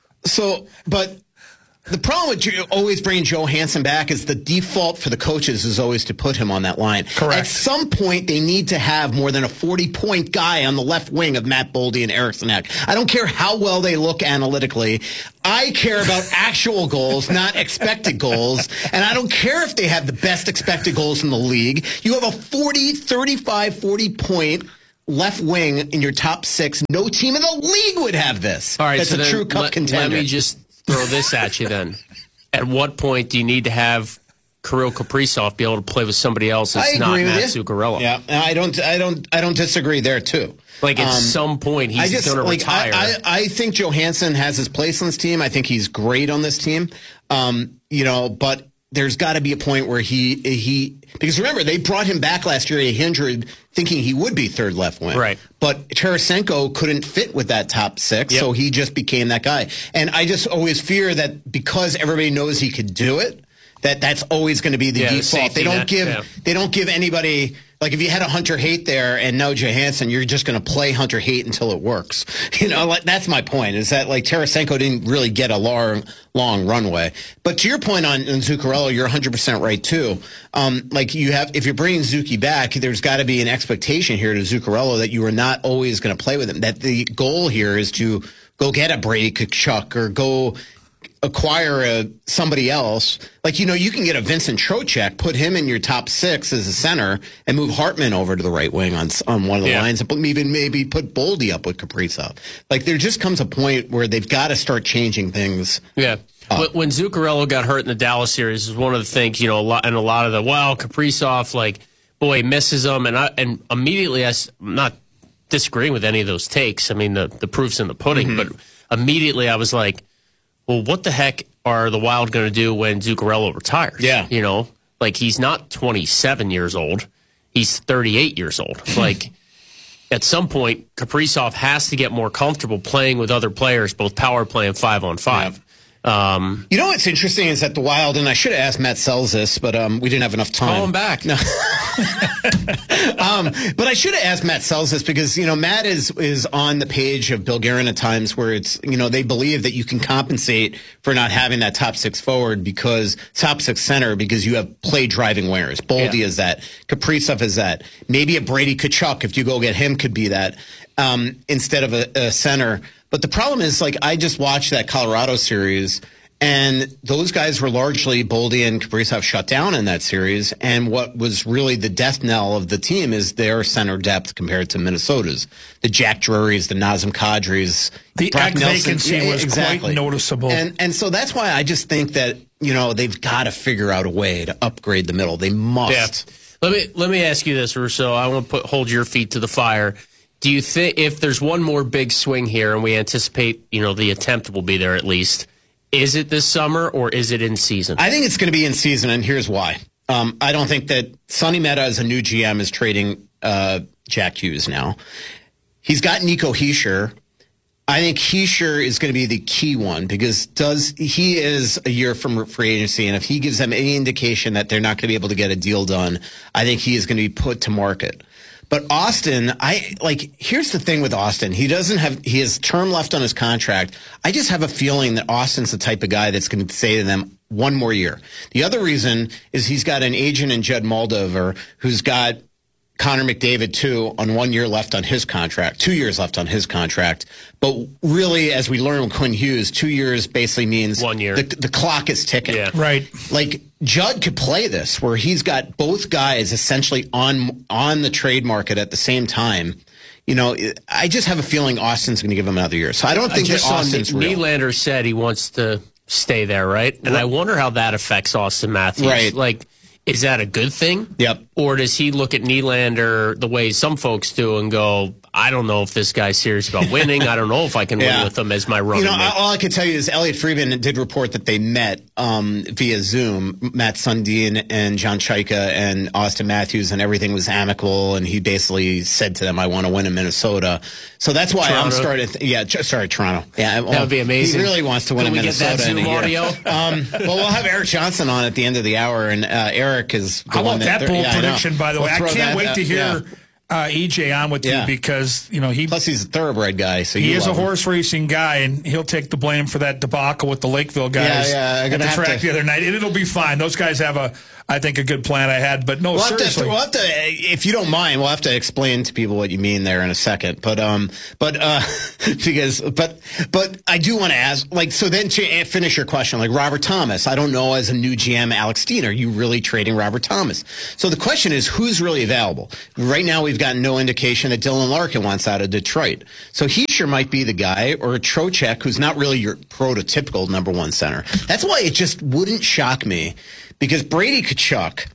Speaker 1: So, but. The problem with Joe, always bringing Joe Hansen back is the default for the coaches is always to put him on that line.
Speaker 3: Correct.
Speaker 1: At some point, they need to have more than a forty-point guy on the left wing of Matt Boldy and Eriksson Ek. I don't care how well they look analytically. I care about actual goals, not expected goals. And I don't care if they have the best expected goals in the league. You have a forty, thirty-five, forty-point left wing in your top six. No team in the league would have this.
Speaker 4: All right,
Speaker 1: That's
Speaker 4: so
Speaker 1: a
Speaker 4: then
Speaker 1: true cup
Speaker 4: let,
Speaker 1: contender.
Speaker 4: Let me just throw this at you then. At what point do you need to have Kirill Kaprizov be able to play with somebody else that's
Speaker 1: I
Speaker 4: not
Speaker 1: agree with
Speaker 4: Matt
Speaker 1: you.
Speaker 4: Zuccarello?
Speaker 1: Yeah, I don't, I don't, I don't disagree there too.
Speaker 4: Like at
Speaker 1: Um,
Speaker 4: some point
Speaker 1: I
Speaker 4: he's
Speaker 1: just,
Speaker 4: going to
Speaker 1: like,
Speaker 4: retire.
Speaker 1: I, I, I think Johansson has his place on this team. I think he's great on this team. Um, you know, but there's got to be a point where he he because remember they brought him back last year one hundred thinking he would be third left wing.
Speaker 4: Right.
Speaker 1: But Tarasenko couldn't fit with that top six,
Speaker 4: Yep.
Speaker 1: so he just became that guy. And I just always fear that because everybody knows he could do it, that that's always going to be the
Speaker 4: Yeah, the
Speaker 1: default.
Speaker 4: safety
Speaker 1: They don't
Speaker 4: net,
Speaker 1: give
Speaker 4: yeah.
Speaker 1: they don't give anybody. Like if you had a Hunter Haight there and no Johansson, you're just going to play Hunter Haight until it works. You know, like, that's my point. Is that like Tarasenko didn't really get a long, long runway. But to your point on, on Zuccarello, you're one hundred percent right too. Um, like you have, if you're bringing Zuki back, there's got to be an expectation here to Zuccarello that you are not always going to play with him. That the goal here is to go get a Brady Tkachuk or go acquire a, somebody else. Like, you know, you can get a Vincent Trocheck, put him in your top six as a center, and move Hartman over to the right wing on on one of the
Speaker 4: Yeah.
Speaker 1: lines, and even maybe put Boldy up with Kaprizov. Like, there just comes a point where they've got to start changing things.
Speaker 4: Yeah. When, when Zuccarello got hurt in the Dallas series, is one of the things, you know, a lot, and a lot of the, well, Kaprizov, like, boy, misses him. And I, and immediately, I, s- I'm not disagreeing with any of those takes. I mean, the, the proof's in the pudding.
Speaker 1: Mhm.
Speaker 4: But immediately I was like, well, what the heck are the Wild going to do when Zuccarello retires?
Speaker 1: Yeah.
Speaker 4: You know, like, he's not twenty-seven years old. He's thirty-eight years old. Like, at some point, Kaprizov has to get more comfortable playing with other players, both power play and five on five. Um,
Speaker 1: You know what's interesting is that the Wild, and I should have asked Matt Sells this, but um, we didn't have enough time.
Speaker 4: Call him back.
Speaker 1: No. um, but I should have asked Matt Sells this because, you know, Matt is is on the page of Bill Guerin at times where it's, you know, they believe that you can compensate for not having that top six forward because top six center because you have play driving wingers. Boldy
Speaker 4: Yeah.
Speaker 1: is that. Kaprizov is that. Maybe a Brady Tkachuk, if you go get him, could be that um, instead of a, a center. But the problem is, like, I just watched that Colorado series, and those guys were largely Boldy and Kaprizov shut down in that series. And what was really the death knell of the team is their center depth compared to Minnesota's. The Jack Drurys, the Nazem Kadris.
Speaker 3: The
Speaker 1: Brock
Speaker 3: Ek
Speaker 1: Nelson.
Speaker 3: vacancy
Speaker 1: Yeah,
Speaker 3: was
Speaker 1: exactly.
Speaker 3: quite noticeable.
Speaker 1: And and so that's why I just think that, you know, they've got to figure out a way to upgrade the middle. They must.
Speaker 4: Yeah. Let me let me ask you this, Russo. I want to put hold your feet to the fire. Do you think if there's one more big swing here, and we anticipate, you know, the attempt will be there at least, is it this summer or is it in season?
Speaker 1: I think it's going to be in season, and here's why. Um, I don't think that Sonny Mehta as a new G M is trading uh, Jack Hughes now. He's got Nico Hischier. I think Hischier is going to be the key one because does he is a year from free agency, and if he gives them any indication that they're not going to be able to get a deal done, I think he is going to be put to market. But Austin, I like. Here's the thing with Austin: he doesn't have he has term left on his contract. I just have a feeling that Austin's the type of guy that's going to say to them, "One more year." The other reason is he's got an agent in Judd Moldover who's got Connor McDavid too on one year left on his contract, two years left on his contract. But really, as we learned with Quinn Hughes, two years basically means
Speaker 4: one year.
Speaker 1: The, the clock is ticking.
Speaker 4: Yeah.
Speaker 3: Right.
Speaker 1: Like Judd could play this where he's got both guys essentially on on the trade market at the same time. You know, I just have a feeling Austin's going to give him another year. So I don't think
Speaker 4: I just
Speaker 1: that
Speaker 4: saw
Speaker 1: Austin's real.
Speaker 4: Nylander said he wants to stay there, right? And
Speaker 1: Right.
Speaker 4: I wonder how that affects Austin Matthews.
Speaker 1: Right.
Speaker 4: Like, is that a good thing?
Speaker 1: Yep.
Speaker 4: Or does he look at Nylander the way some folks do and go, I don't know if this guy's serious about winning. I don't know if I can
Speaker 1: Yeah.
Speaker 4: win with him as my running
Speaker 1: You know,
Speaker 4: mate.
Speaker 1: all I can tell you is Elliot Friedman did report that they met um, via Zoom, Matt Sundin and John Chaika and Austin Matthews, and everything was amicable. And he basically said to them, "I want to win in Minnesota." So that's why
Speaker 4: Toronto.
Speaker 1: I'm starting. Th- yeah, j- sorry, Toronto. Yeah, well,
Speaker 4: that would be amazing.
Speaker 1: He really wants to win
Speaker 4: Can
Speaker 1: in
Speaker 4: we
Speaker 1: Minnesota.
Speaker 4: get that Zoom
Speaker 1: in a year.
Speaker 4: audio?
Speaker 1: Um, well, we'll have Eric Johnson on at the end of the hour, and uh, Eric is. The
Speaker 3: How
Speaker 1: one
Speaker 3: about that,
Speaker 1: that
Speaker 3: bold
Speaker 1: yeah,
Speaker 3: prediction? By the
Speaker 1: We'll
Speaker 3: way, I
Speaker 1: throw
Speaker 3: can't
Speaker 1: that,
Speaker 3: wait
Speaker 1: uh,
Speaker 3: to hear.
Speaker 1: yeah.
Speaker 3: Uh, E J on with
Speaker 1: Yeah.
Speaker 3: you because you know he
Speaker 1: plus he's a thoroughbred guy, so
Speaker 3: he
Speaker 1: you
Speaker 3: is a
Speaker 1: love him.
Speaker 3: horse racing guy, and he'll take the blame for that debacle with the Lakeville guys
Speaker 1: Yeah, yeah, I'm
Speaker 3: at
Speaker 1: gonna
Speaker 3: the
Speaker 1: have
Speaker 3: track
Speaker 1: to-
Speaker 3: the other night. And it'll be fine. Those guys have a, I think, a good plan ahead. But no,
Speaker 1: We'll have,
Speaker 3: seriously,
Speaker 1: to, we'll have to, if you don't mind, we'll have to explain to people what you mean there in a second. But, um, but, uh, because, but, but I do want to ask, like, so then to finish your question, like Robert Thomas, I don't know, as a new G M, Alex Dean, are you really trading Robert Thomas? So the question is, who's really available? Right now, we've got no indication that Dylan Larkin wants out of Detroit. So he sure might be the guy, or Trocheck, who's not really your prototypical number one center. That's why it just wouldn't shock me, because Brady Tkachuk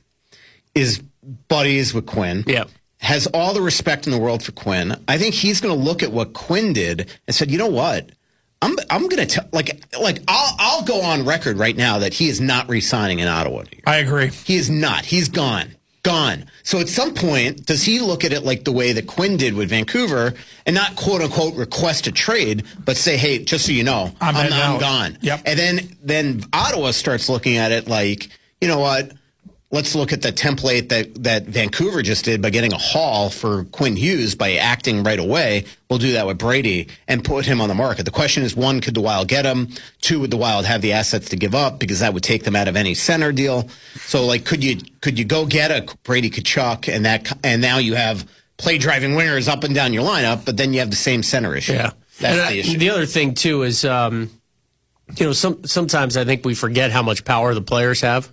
Speaker 1: is buddies with Quinn.
Speaker 4: Yeah.
Speaker 1: Has all the respect in the world for Quinn. I think he's going to look at what Quinn did and said, you know what? I'm I'm going to tell like like I'll I'll go on record right now that he is not re-signing in Ottawa.
Speaker 3: I agree.
Speaker 1: He is not. He's gone. Gone. So at some point, does he look at it like the way that Quinn did with Vancouver and not quote unquote request a trade, but say, hey, just so you know,
Speaker 3: I'm
Speaker 1: I'm,
Speaker 3: heading
Speaker 1: I'm
Speaker 3: out.
Speaker 1: gone.
Speaker 3: Yep.
Speaker 1: And then then Ottawa starts looking at it like, you know what? Let's look at the template that, that Vancouver just did by getting a haul for Quinn Hughes by acting right away. We'll do that with Brady and put him on the market. The question is, one, could the Wild get him? Two, would the Wild have the assets to give up? Because that would take them out of any center deal. So, like, could you could you go get a Brady Tkachuk and that and now you have play driving wingers up and down your lineup, but then you have the same center issue.
Speaker 4: Yeah,
Speaker 1: That's
Speaker 4: and
Speaker 1: the
Speaker 4: I,
Speaker 1: issue.
Speaker 4: the other thing too is, um, you know, some sometimes I think we forget how much power the players have.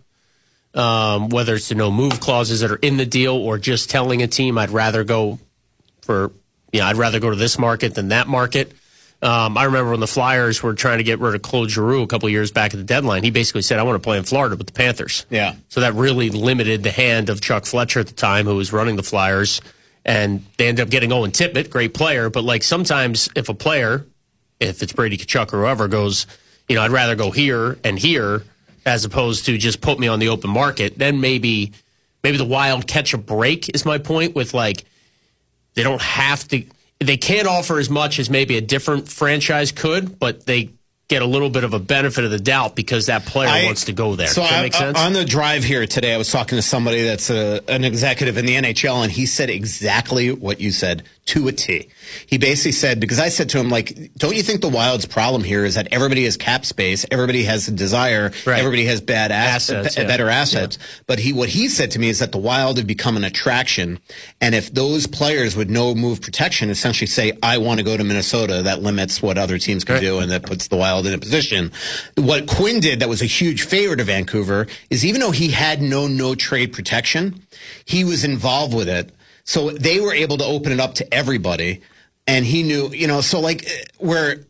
Speaker 4: Um, whether it's the no move clauses that are in the deal or just telling a team I'd rather go for, you know, I'd rather go to this market than that market. Um, I remember when the Flyers were trying to get rid of Claude Giroux a couple of years back at the deadline, he basically said, I want to play in Florida with the Panthers.
Speaker 1: Yeah.
Speaker 4: So that really limited the hand of Chuck Fletcher at the time, who was running the Flyers. And they ended up getting Owen Tippett, great player. But like sometimes if a player, if it's Brady Tkachuk or whoever, goes, you know, I'd rather go here and here, as opposed to just put me on the open market, then maybe maybe the Wild catch a break is my point with, like, they don't have to, they can't offer as much as maybe a different franchise could, but they get a little bit of a benefit of the doubt because that player
Speaker 1: I-
Speaker 4: wants to go there.
Speaker 1: So
Speaker 4: Does that
Speaker 1: I-
Speaker 4: make sense?
Speaker 1: on the drive here today, I was talking to somebody that's a, an executive in the N H L, and he said exactly what you said to a T. He basically said, because I said to him, like, don't you think the Wild's problem here is that everybody has cap space, everybody has a desire,
Speaker 4: Right.
Speaker 1: everybody has bad ass-
Speaker 4: Assets,
Speaker 1: b-
Speaker 4: yeah.
Speaker 1: better assets. But he, what he said to me is that the Wild have become an attraction, and if those players with no move protection essentially say, I want to go to Minnesota, that limits what other teams can
Speaker 4: Right.
Speaker 1: do, and that puts the Wild in a position. What Quinn did that was a huge favor to Vancouver is, even though he had no no trade protection, he was involved with it. So they were able to open it up to everybody. And he knew, you know, so like where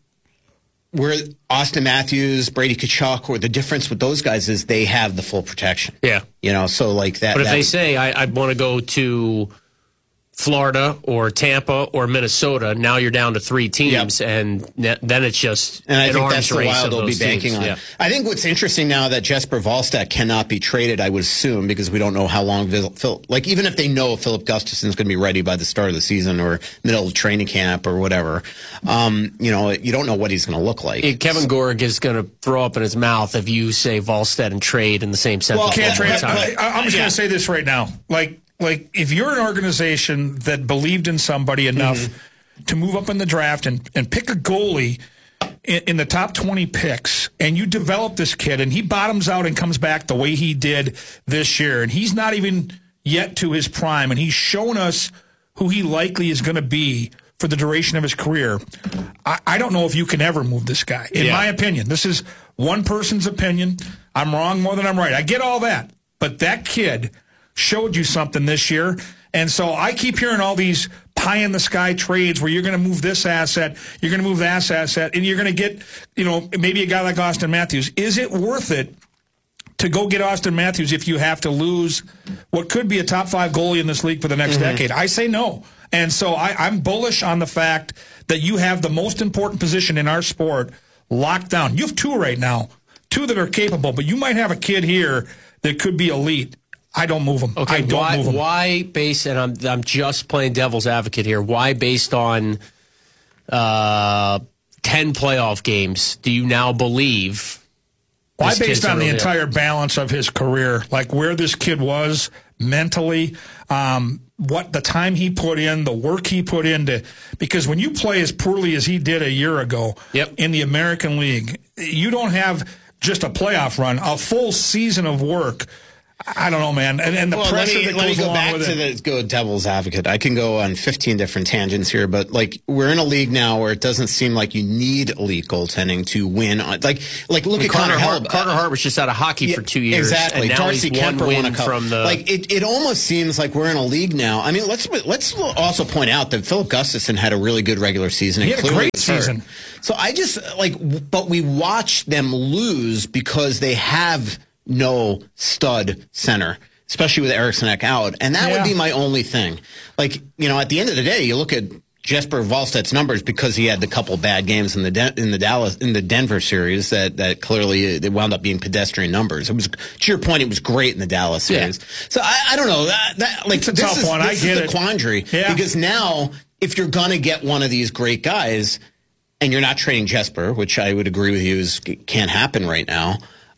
Speaker 1: where Austin Matthews, Brady Tkachuk, or the difference with those guys is they have the full protection.
Speaker 4: Yeah.
Speaker 1: You know, so like that.
Speaker 4: But if
Speaker 1: that
Speaker 4: they
Speaker 1: would-
Speaker 4: say, I, I'd want to go to Florida or Tampa or Minnesota, now you're down to three teams, and ne- then it's just
Speaker 1: And I
Speaker 4: an
Speaker 1: think
Speaker 4: arms
Speaker 1: that's the
Speaker 4: race
Speaker 1: Wild
Speaker 4: of
Speaker 1: will be
Speaker 4: those
Speaker 1: banking
Speaker 4: teams.
Speaker 1: on.
Speaker 4: Yeah.
Speaker 1: I think what's interesting now that Jesper Wallstedt cannot be traded, I would assume, because we don't know how long Phil, Phil like even if they know Philip Gustafson's going to be ready by the start of the season or middle of training camp or whatever, um, you know, you don't know what he's going to look like.
Speaker 4: Yeah, Kevin Gorg is going to throw up in his mouth if you say Volstead and trade in the same sentence.
Speaker 3: Well, can't
Speaker 4: all the
Speaker 3: trade.
Speaker 4: time.
Speaker 3: I, I'm just
Speaker 1: Yeah.
Speaker 3: going to say this right now. Like, like if you're an organization that believed in somebody enough
Speaker 1: Mm-hmm.
Speaker 3: to move up in the draft and, and pick a goalie in, in the top twenty picks, and you develop this kid, and he bottoms out and comes back the way he did this year, and he's not even yet to his prime, and he's shown us who he likely is going to be for the duration of his career. I, I don't know if you can ever move this guy, in
Speaker 1: Yeah.
Speaker 3: my opinion. This is one person's opinion. I'm wrong more than I'm right. I get all that. But that kid showed you something this year. And so I keep hearing all these pie-in-the-sky trades where you're going to move this asset, you're going to move that asset, and you're going to get, you know, maybe a guy like Austin Matthews. Is it worth it to go get Austin Matthews if you have to lose what could be a top five goalie in this league for the next
Speaker 1: Mm-hmm.
Speaker 3: decade? I say no. And so I, I'm bullish on the fact that you have the most important position in our sport locked down. You have two right now two that are capable, but you might have a kid here that could be elite. I don't move him.
Speaker 4: Okay,
Speaker 3: I don't
Speaker 4: why,
Speaker 3: move him.
Speaker 4: Why based, and I'm, I'm just playing devil's advocate here, why based on uh, ten playoff games do you now believe?
Speaker 3: Why based on the entire balance of his career, like where this kid was mentally, um, what the time he put in, the work he put into, because when you play as poorly as he did a year ago
Speaker 4: yep.
Speaker 3: in the American League, you don't have just a playoff run, a full season of work. I don't know, man. And, and the
Speaker 1: well,
Speaker 3: pressure
Speaker 1: let me,
Speaker 3: that
Speaker 1: let
Speaker 3: goes
Speaker 1: me go
Speaker 3: along
Speaker 1: back
Speaker 3: with
Speaker 1: to
Speaker 3: it.
Speaker 1: the go devil's advocate. I can go on fifteen different tangents here, but like we're in a league now where it doesn't seem like you need elite goaltending to win. Like, like look
Speaker 4: and
Speaker 1: at
Speaker 4: Carter
Speaker 1: Connor
Speaker 4: Hart.
Speaker 1: Helleb.
Speaker 4: Carter Hart was just out of hockey
Speaker 1: yeah,
Speaker 4: for two years.
Speaker 1: Exactly.
Speaker 4: And now
Speaker 1: Darcy
Speaker 4: he's
Speaker 1: Kemper
Speaker 4: one
Speaker 1: won
Speaker 4: win
Speaker 1: a cup.
Speaker 4: from the.
Speaker 1: Like it, it almost seems like we're in a league now. I mean, let's let's also point out that Philip Gustafson had a really good regular season.
Speaker 3: He
Speaker 1: and
Speaker 3: had a great season.
Speaker 1: So I just like, but we watch them lose because they have no stud center, especially with Eriksson Ek out. And that
Speaker 3: yeah.
Speaker 1: would be my only thing. Like, you know, at the end of the day, you look at Jesper Wallstedt's numbers because he had the couple bad games in the De- in the Dallas in the Denver series that, that clearly they wound up being pedestrian numbers. It was, to your point, it was great in the Dallas series. Yeah. So I, I don't know that, that like
Speaker 3: it's a
Speaker 1: this
Speaker 3: tough
Speaker 1: is,
Speaker 3: one.
Speaker 1: This
Speaker 3: I get
Speaker 1: is the
Speaker 3: it.
Speaker 1: quandary
Speaker 3: yeah.
Speaker 1: because now if you're going to get one of these great guys and you're not trading Jesper, which I would agree with you is can't happen right now.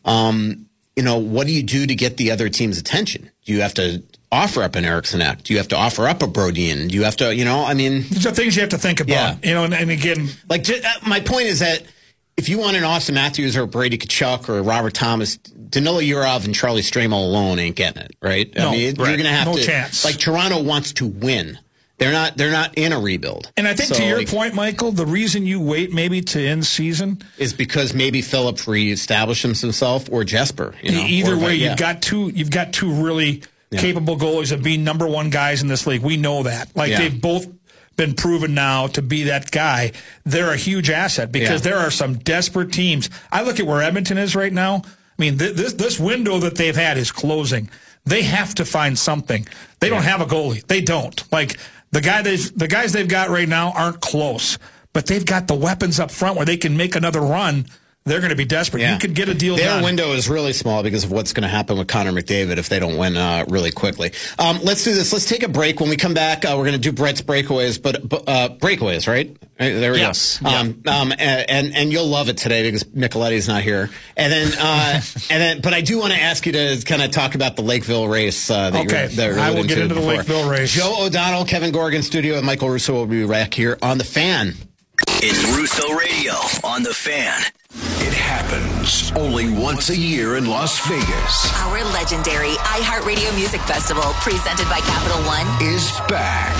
Speaker 1: Um, you know, what do you do to get the other team's attention? Do you have to offer up an Eriksson Ek? Do you have to offer up a Brodin? Do you have to, you know, I mean...
Speaker 3: These are things you have to think about.
Speaker 1: Yeah.
Speaker 3: You know, and, and again...
Speaker 1: Like, uh, my point is that if you want an Austin Matthews or Brady Tkachuk or Robert Thomas, Danilo Urov and Charlie Stramel alone ain't getting it, right?
Speaker 3: No,
Speaker 1: I mean,
Speaker 3: right.
Speaker 1: you're going to have
Speaker 3: no
Speaker 1: to...
Speaker 3: chance.
Speaker 1: Like, Toronto wants to win. They're not They're not in a rebuild.
Speaker 3: And I think
Speaker 1: so,
Speaker 3: to your
Speaker 1: like,
Speaker 3: point, Michael, the reason you wait maybe to end season
Speaker 1: is because maybe Philip reestablishes himself or Jesper. You know,
Speaker 3: either
Speaker 1: or,
Speaker 3: way,
Speaker 1: yeah.
Speaker 3: you've got two. You've got two really
Speaker 1: yeah.
Speaker 3: capable goalies of being number one guys in this league. We know that. Like
Speaker 1: yeah.
Speaker 3: they've both been proven now to be that guy. They're a huge asset because yeah. there are some desperate teams. I look at where Edmonton is right now. I mean, th- this this window that they've had is closing. They have to find something. They yeah. don't have a goalie. They don't. Like. The guy they've, the guys they've got right now aren't close, but they've got the weapons up front where they can make another run. They're going to be desperate.
Speaker 1: Yeah.
Speaker 3: You could get a deal
Speaker 1: Their
Speaker 3: done.
Speaker 1: window is really small because of what's going to happen with Connor McDavid if they don't win uh, really quickly. Um, let's do this. Let's take a break. When we come back, uh, we're going to do Brett's breakaways, but uh, breakaways, right? right? There we
Speaker 4: yes.
Speaker 1: go. Um, yeah. um, and and you'll love it today because Micheletti's not here. And then, uh, and then, but I do want to ask you to kind of talk about the Lakeville race. Uh, that
Speaker 3: okay,
Speaker 1: you're, that you're
Speaker 3: I will get
Speaker 1: to
Speaker 3: into the
Speaker 1: before.
Speaker 3: Lakeville race.
Speaker 1: Joe O'Donnell, Kevin Gorgan, studio, and Michael Russo will be back here on the Fan.
Speaker 5: It's Russo Radio on the Fan. It happens only once a year in Las Vegas.
Speaker 17: Our legendary iHeartRadio Music Festival, presented by Capital One,
Speaker 5: is back.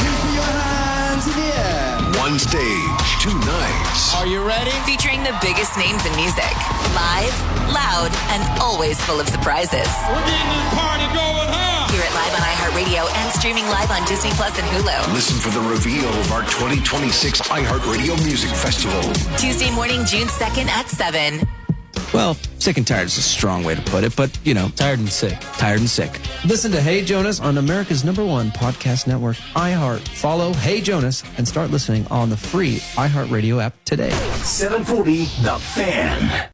Speaker 5: One stage, two nights.
Speaker 1: Are you ready?
Speaker 17: Featuring the biggest names in music. Live, loud, and always full of surprises.
Speaker 13: We're getting this party going, huh?
Speaker 17: Hear it live on iHeartRadio and streaming live on Disney Plus and Hulu.
Speaker 5: Listen for the reveal of our twenty twenty-six iHeartRadio Music Festival.
Speaker 17: Tuesday morning, June second at seven.
Speaker 18: Well, sick and tired is a strong way to put it, but, you know.
Speaker 19: Tired and sick.
Speaker 18: Tired and sick.
Speaker 19: Listen to Hey Jonas on America's number one podcast network, iHeart. Follow Hey Jonas and start listening on the free iHeartRadio app today.
Speaker 6: seven forty The Fan.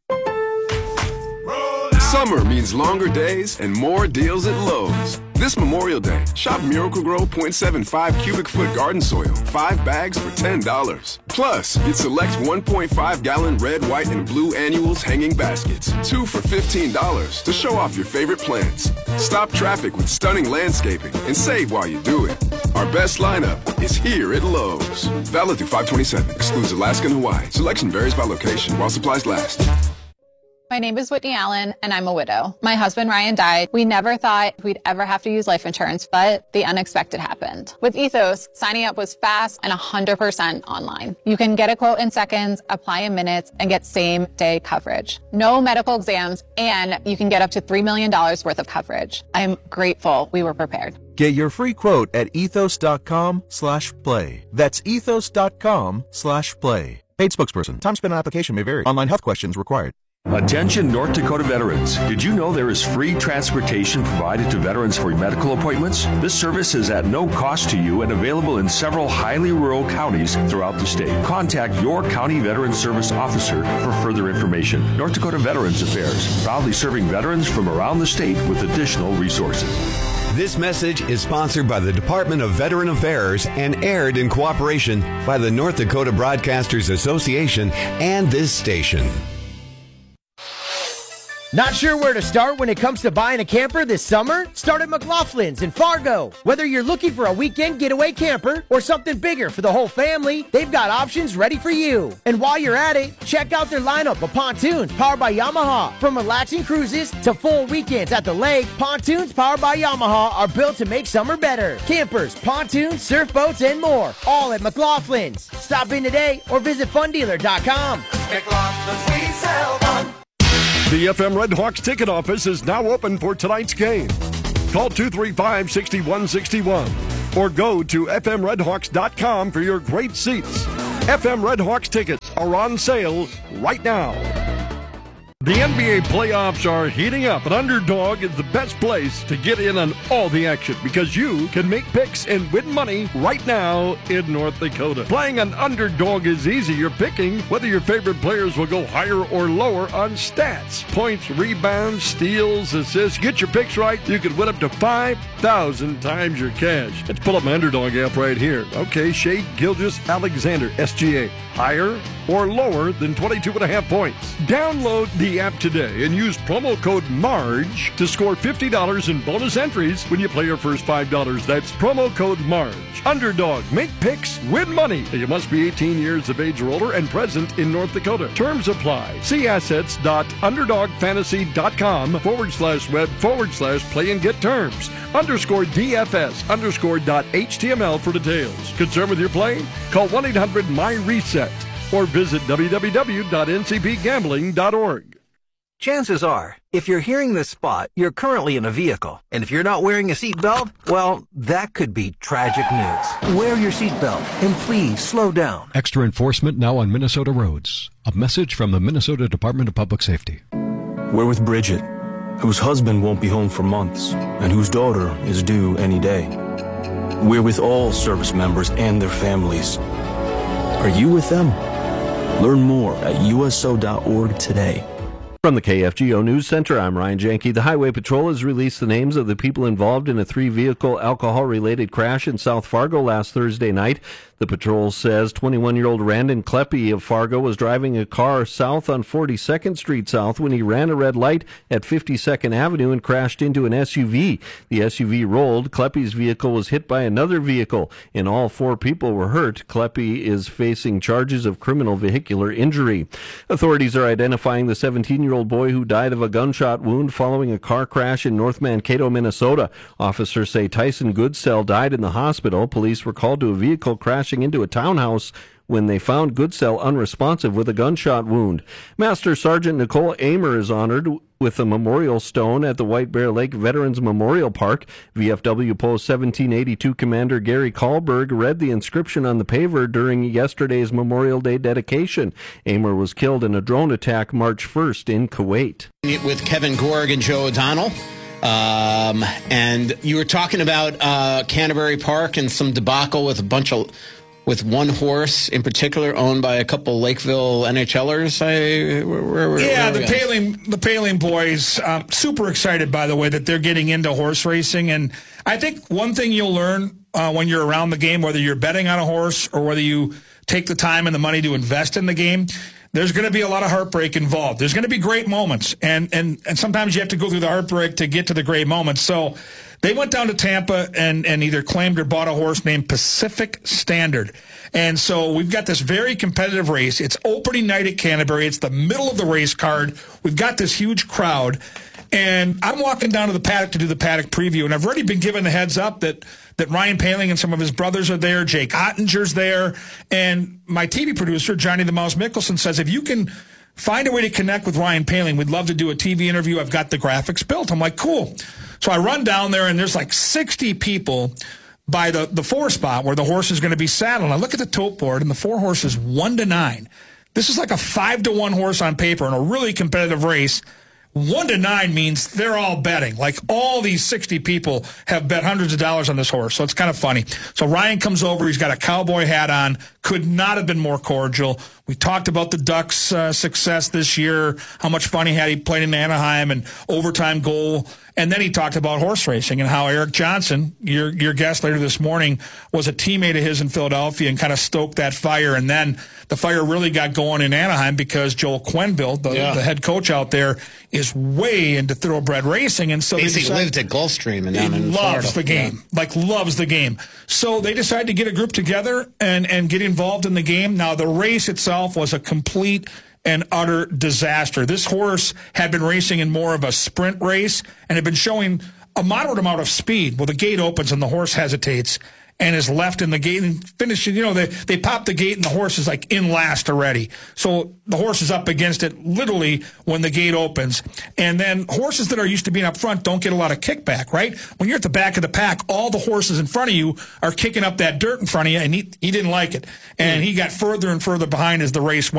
Speaker 20: Summer means longer days and more deals at Lowe's. This Memorial Day, shop Miracle-Gro point seven five cubic foot garden soil, five bags for ten dollars. Plus, get select one point five gallon red, white, and blue annuals hanging baskets, two for fifteen dollars to show off your favorite plants. Stop traffic with stunning landscaping and save while you do it. Our best lineup is here at Lowe's. Valid through five twenty-seven, excludes Alaska and Hawaii. Selection varies by location while supplies last.
Speaker 21: My name is Whitney Allen, and I'm a widow. My husband, Ryan, died. We never thought we'd ever have to use life insurance, but the unexpected happened. With Ethos, signing up was fast and one hundred percent online. You can get a quote in seconds, apply in minutes, and get same-day coverage. No medical exams, and you can get up to three million dollars worth of coverage. I'm grateful we were prepared.
Speaker 22: Get your free quote at ethos.com slash play. That's ethos.com slash play. Paid spokesperson. Time spent on application may vary. Online health questions required.
Speaker 2: Attention North Dakota veterans. Did you know there is free transportation provided to veterans for medical appointments? This service is at no cost to you and available in several highly rural counties throughout the state. Contact your county veteran service officer for further information. North Dakota Veterans Affairs, proudly serving veterans from around the state with additional resources.
Speaker 7: This message is sponsored by the Department of Veteran Affairs and aired in cooperation by the North Dakota Broadcasters Association and this station.
Speaker 23: Not sure where to start when it comes to buying a camper this summer? Start at McLaughlin's in Fargo. Whether you're looking for a weekend getaway camper or something bigger for the whole family, they've got options ready for you. And while you're at it, check out their lineup of pontoons powered by Yamaha. From relaxing cruises to full weekends at the lake, pontoons powered by Yamaha are built to make summer better. Campers, pontoons, surf boats, and more, all at McLaughlin's. Stop in today or visit fun dealer dot com.
Speaker 13: McLaughlin's, we sell fun.
Speaker 16: The F M Red Hawks ticket office is now open for tonight's game. Call two three five, six one six one or go to f m red hawks dot com for your great seats. F M Red Hawks tickets are on sale right now. The N B A playoffs are heating up, and Underdog is the best place to get in on all the action because you can make picks and win money right now in North Dakota. Playing on Underdog is easy. You're picking whether your favorite players will go higher or lower on stats. Points, rebounds, steals, assists. Get your picks right. You can win up to five thousand times your cash. Let's pull up my Underdog app right here. Okay, Shea Gilgeous-Alexander, S G A. Higher or lower than twenty-two and a half points. Download the app today and use promo code MARGE to score fifty dollars in bonus entries when you play your first five dollars. That's promo code MARGE. Underdog. Make picks, win money. You must be eighteen years of age or older and present in North Dakota. Terms apply. See assets.underdogfantasy.com forward slash web forward slash play and get terms. Underscore DFS underscore dot HTML for details. Concerned with your play? Call one eight hundred M Y reset or visit w w w dot n c p gambling dot org.
Speaker 24: Chances are, if you're hearing this spot, you're currently in a vehicle. And if you're not wearing a seatbelt, well, that could be tragic news. Wear your seatbelt and please slow down.
Speaker 25: Extra enforcement now on Minnesota roads. A message from the Minnesota Department of Public Safety.
Speaker 26: We're with Bridget, whose husband won't be home for months and whose daughter is due any day. We're with all service members and their families. Are you with them? Learn more at u s o dot org today.
Speaker 8: From the K F G O News Center, I'm Ryan Janke. The Highway Patrol has released the names of the people involved in a three-vehicle alcohol-related crash in South Fargo last Thursday night. The patrol says twenty-one-year-old Randon Kleppe of Fargo was driving a car south on forty-second Street South when he ran a red light at fifty-second Avenue and crashed into an S U V. The S U V rolled. Kleppe's vehicle was hit by another vehicle, and all four people were hurt. Kleppe is facing charges of criminal vehicular injury. Authorities are identifying the seventeen-year-old boy who died of a gunshot wound following a car crash in North Mankato, Minnesota. Officers say Tyson Goodsell died in the hospital. Police were called to a vehicle crash into a townhouse when they found Goodsell unresponsive with a gunshot wound. Master Sergeant Nicole Amer is honored with a memorial stone at the White Bear Lake Veterans Memorial Park. V F W Post seventeen eighty-two Commander Gary Kahlberg read the inscription on the paver during yesterday's Memorial Day dedication. Amer was killed in a drone attack March first in Kuwait.
Speaker 1: With Kevin Gorg and Joe O'Donnell. Um, and you were talking about uh, Canterbury Park and some debacle with a bunch of, with one horse in particular owned by a couple Lakeville NHLers. I, where, where,
Speaker 3: yeah,
Speaker 1: where
Speaker 3: the Paling, the Paling boys. Um, super excited, by the way, that they're getting into horse racing. And I think one thing you'll learn uh, when you're around the game, whether you're betting on a horse or whether you take the time and the money to invest in the game, there's going to be a lot of heartbreak involved. There's going to be great moments, and, and, and sometimes you have to go through the heartbreak to get to the great moments. So they went down to Tampa and, and either claimed or bought a horse named Pacific Standard. And so we've got this very competitive race. It's opening night at Canterbury. It's the middle of the race card. We've got this huge crowd. And I'm walking down to the paddock to do the paddock preview, and I've already been given the heads up that that Ryan Paling and some of his brothers are there. Jake Ottinger's there. And my T V producer, Johnny the Mouse Mickelson, says, if you can find a way to connect with Ryan Paling, we'd love to do a T V interview. I've got the graphics built. I'm like, cool. So I run down there, and there's like sixty people by the, the four spot where the horse is going to be saddled. I look at the tote board, and the four horses one to nine. This is like a five to one horse on paper in a really competitive race. One to nine means they're all betting. Like all these sixty people have bet hundreds of dollars on this horse. So it's kind of funny. So Ryan comes over. He's got a cowboy hat on. Could not have been more cordial. We talked about the Ducks' uh, success this year, how much fun he had. He played in Anaheim and overtime goal. And then he talked about horse racing and how Eric Johnson, your your guest later this morning, was a teammate of his in Philadelphia and kind of stoked that fire. And then the fire really got going in Anaheim because Joel Quenneville, the,
Speaker 1: yeah.
Speaker 3: the head coach out there, is way into thoroughbred racing. And so
Speaker 1: basically
Speaker 3: they decided,
Speaker 1: lived at Gulfstream and down
Speaker 3: he
Speaker 1: in
Speaker 3: loves
Speaker 1: Florida.
Speaker 3: the game, yeah. like loves the game. So they decided to get a group together and, and get involved in the game. Now, the race itself was a complete and utter disaster. This horse had been racing in more of a sprint race and had been showing a moderate amount of speed. Well, the gate opens and the horse hesitates and is left in the gate and finishes. You know, they, they pop the gate and the horse is like in last already. So the horse is up against it literally when the gate opens. And then horses that are used to being up front don't get a lot of kickback, right? When you're at the back of the pack, all the horses in front of you are kicking up that dirt in front of you, and he, he didn't like it. And he got further and further behind as the race went.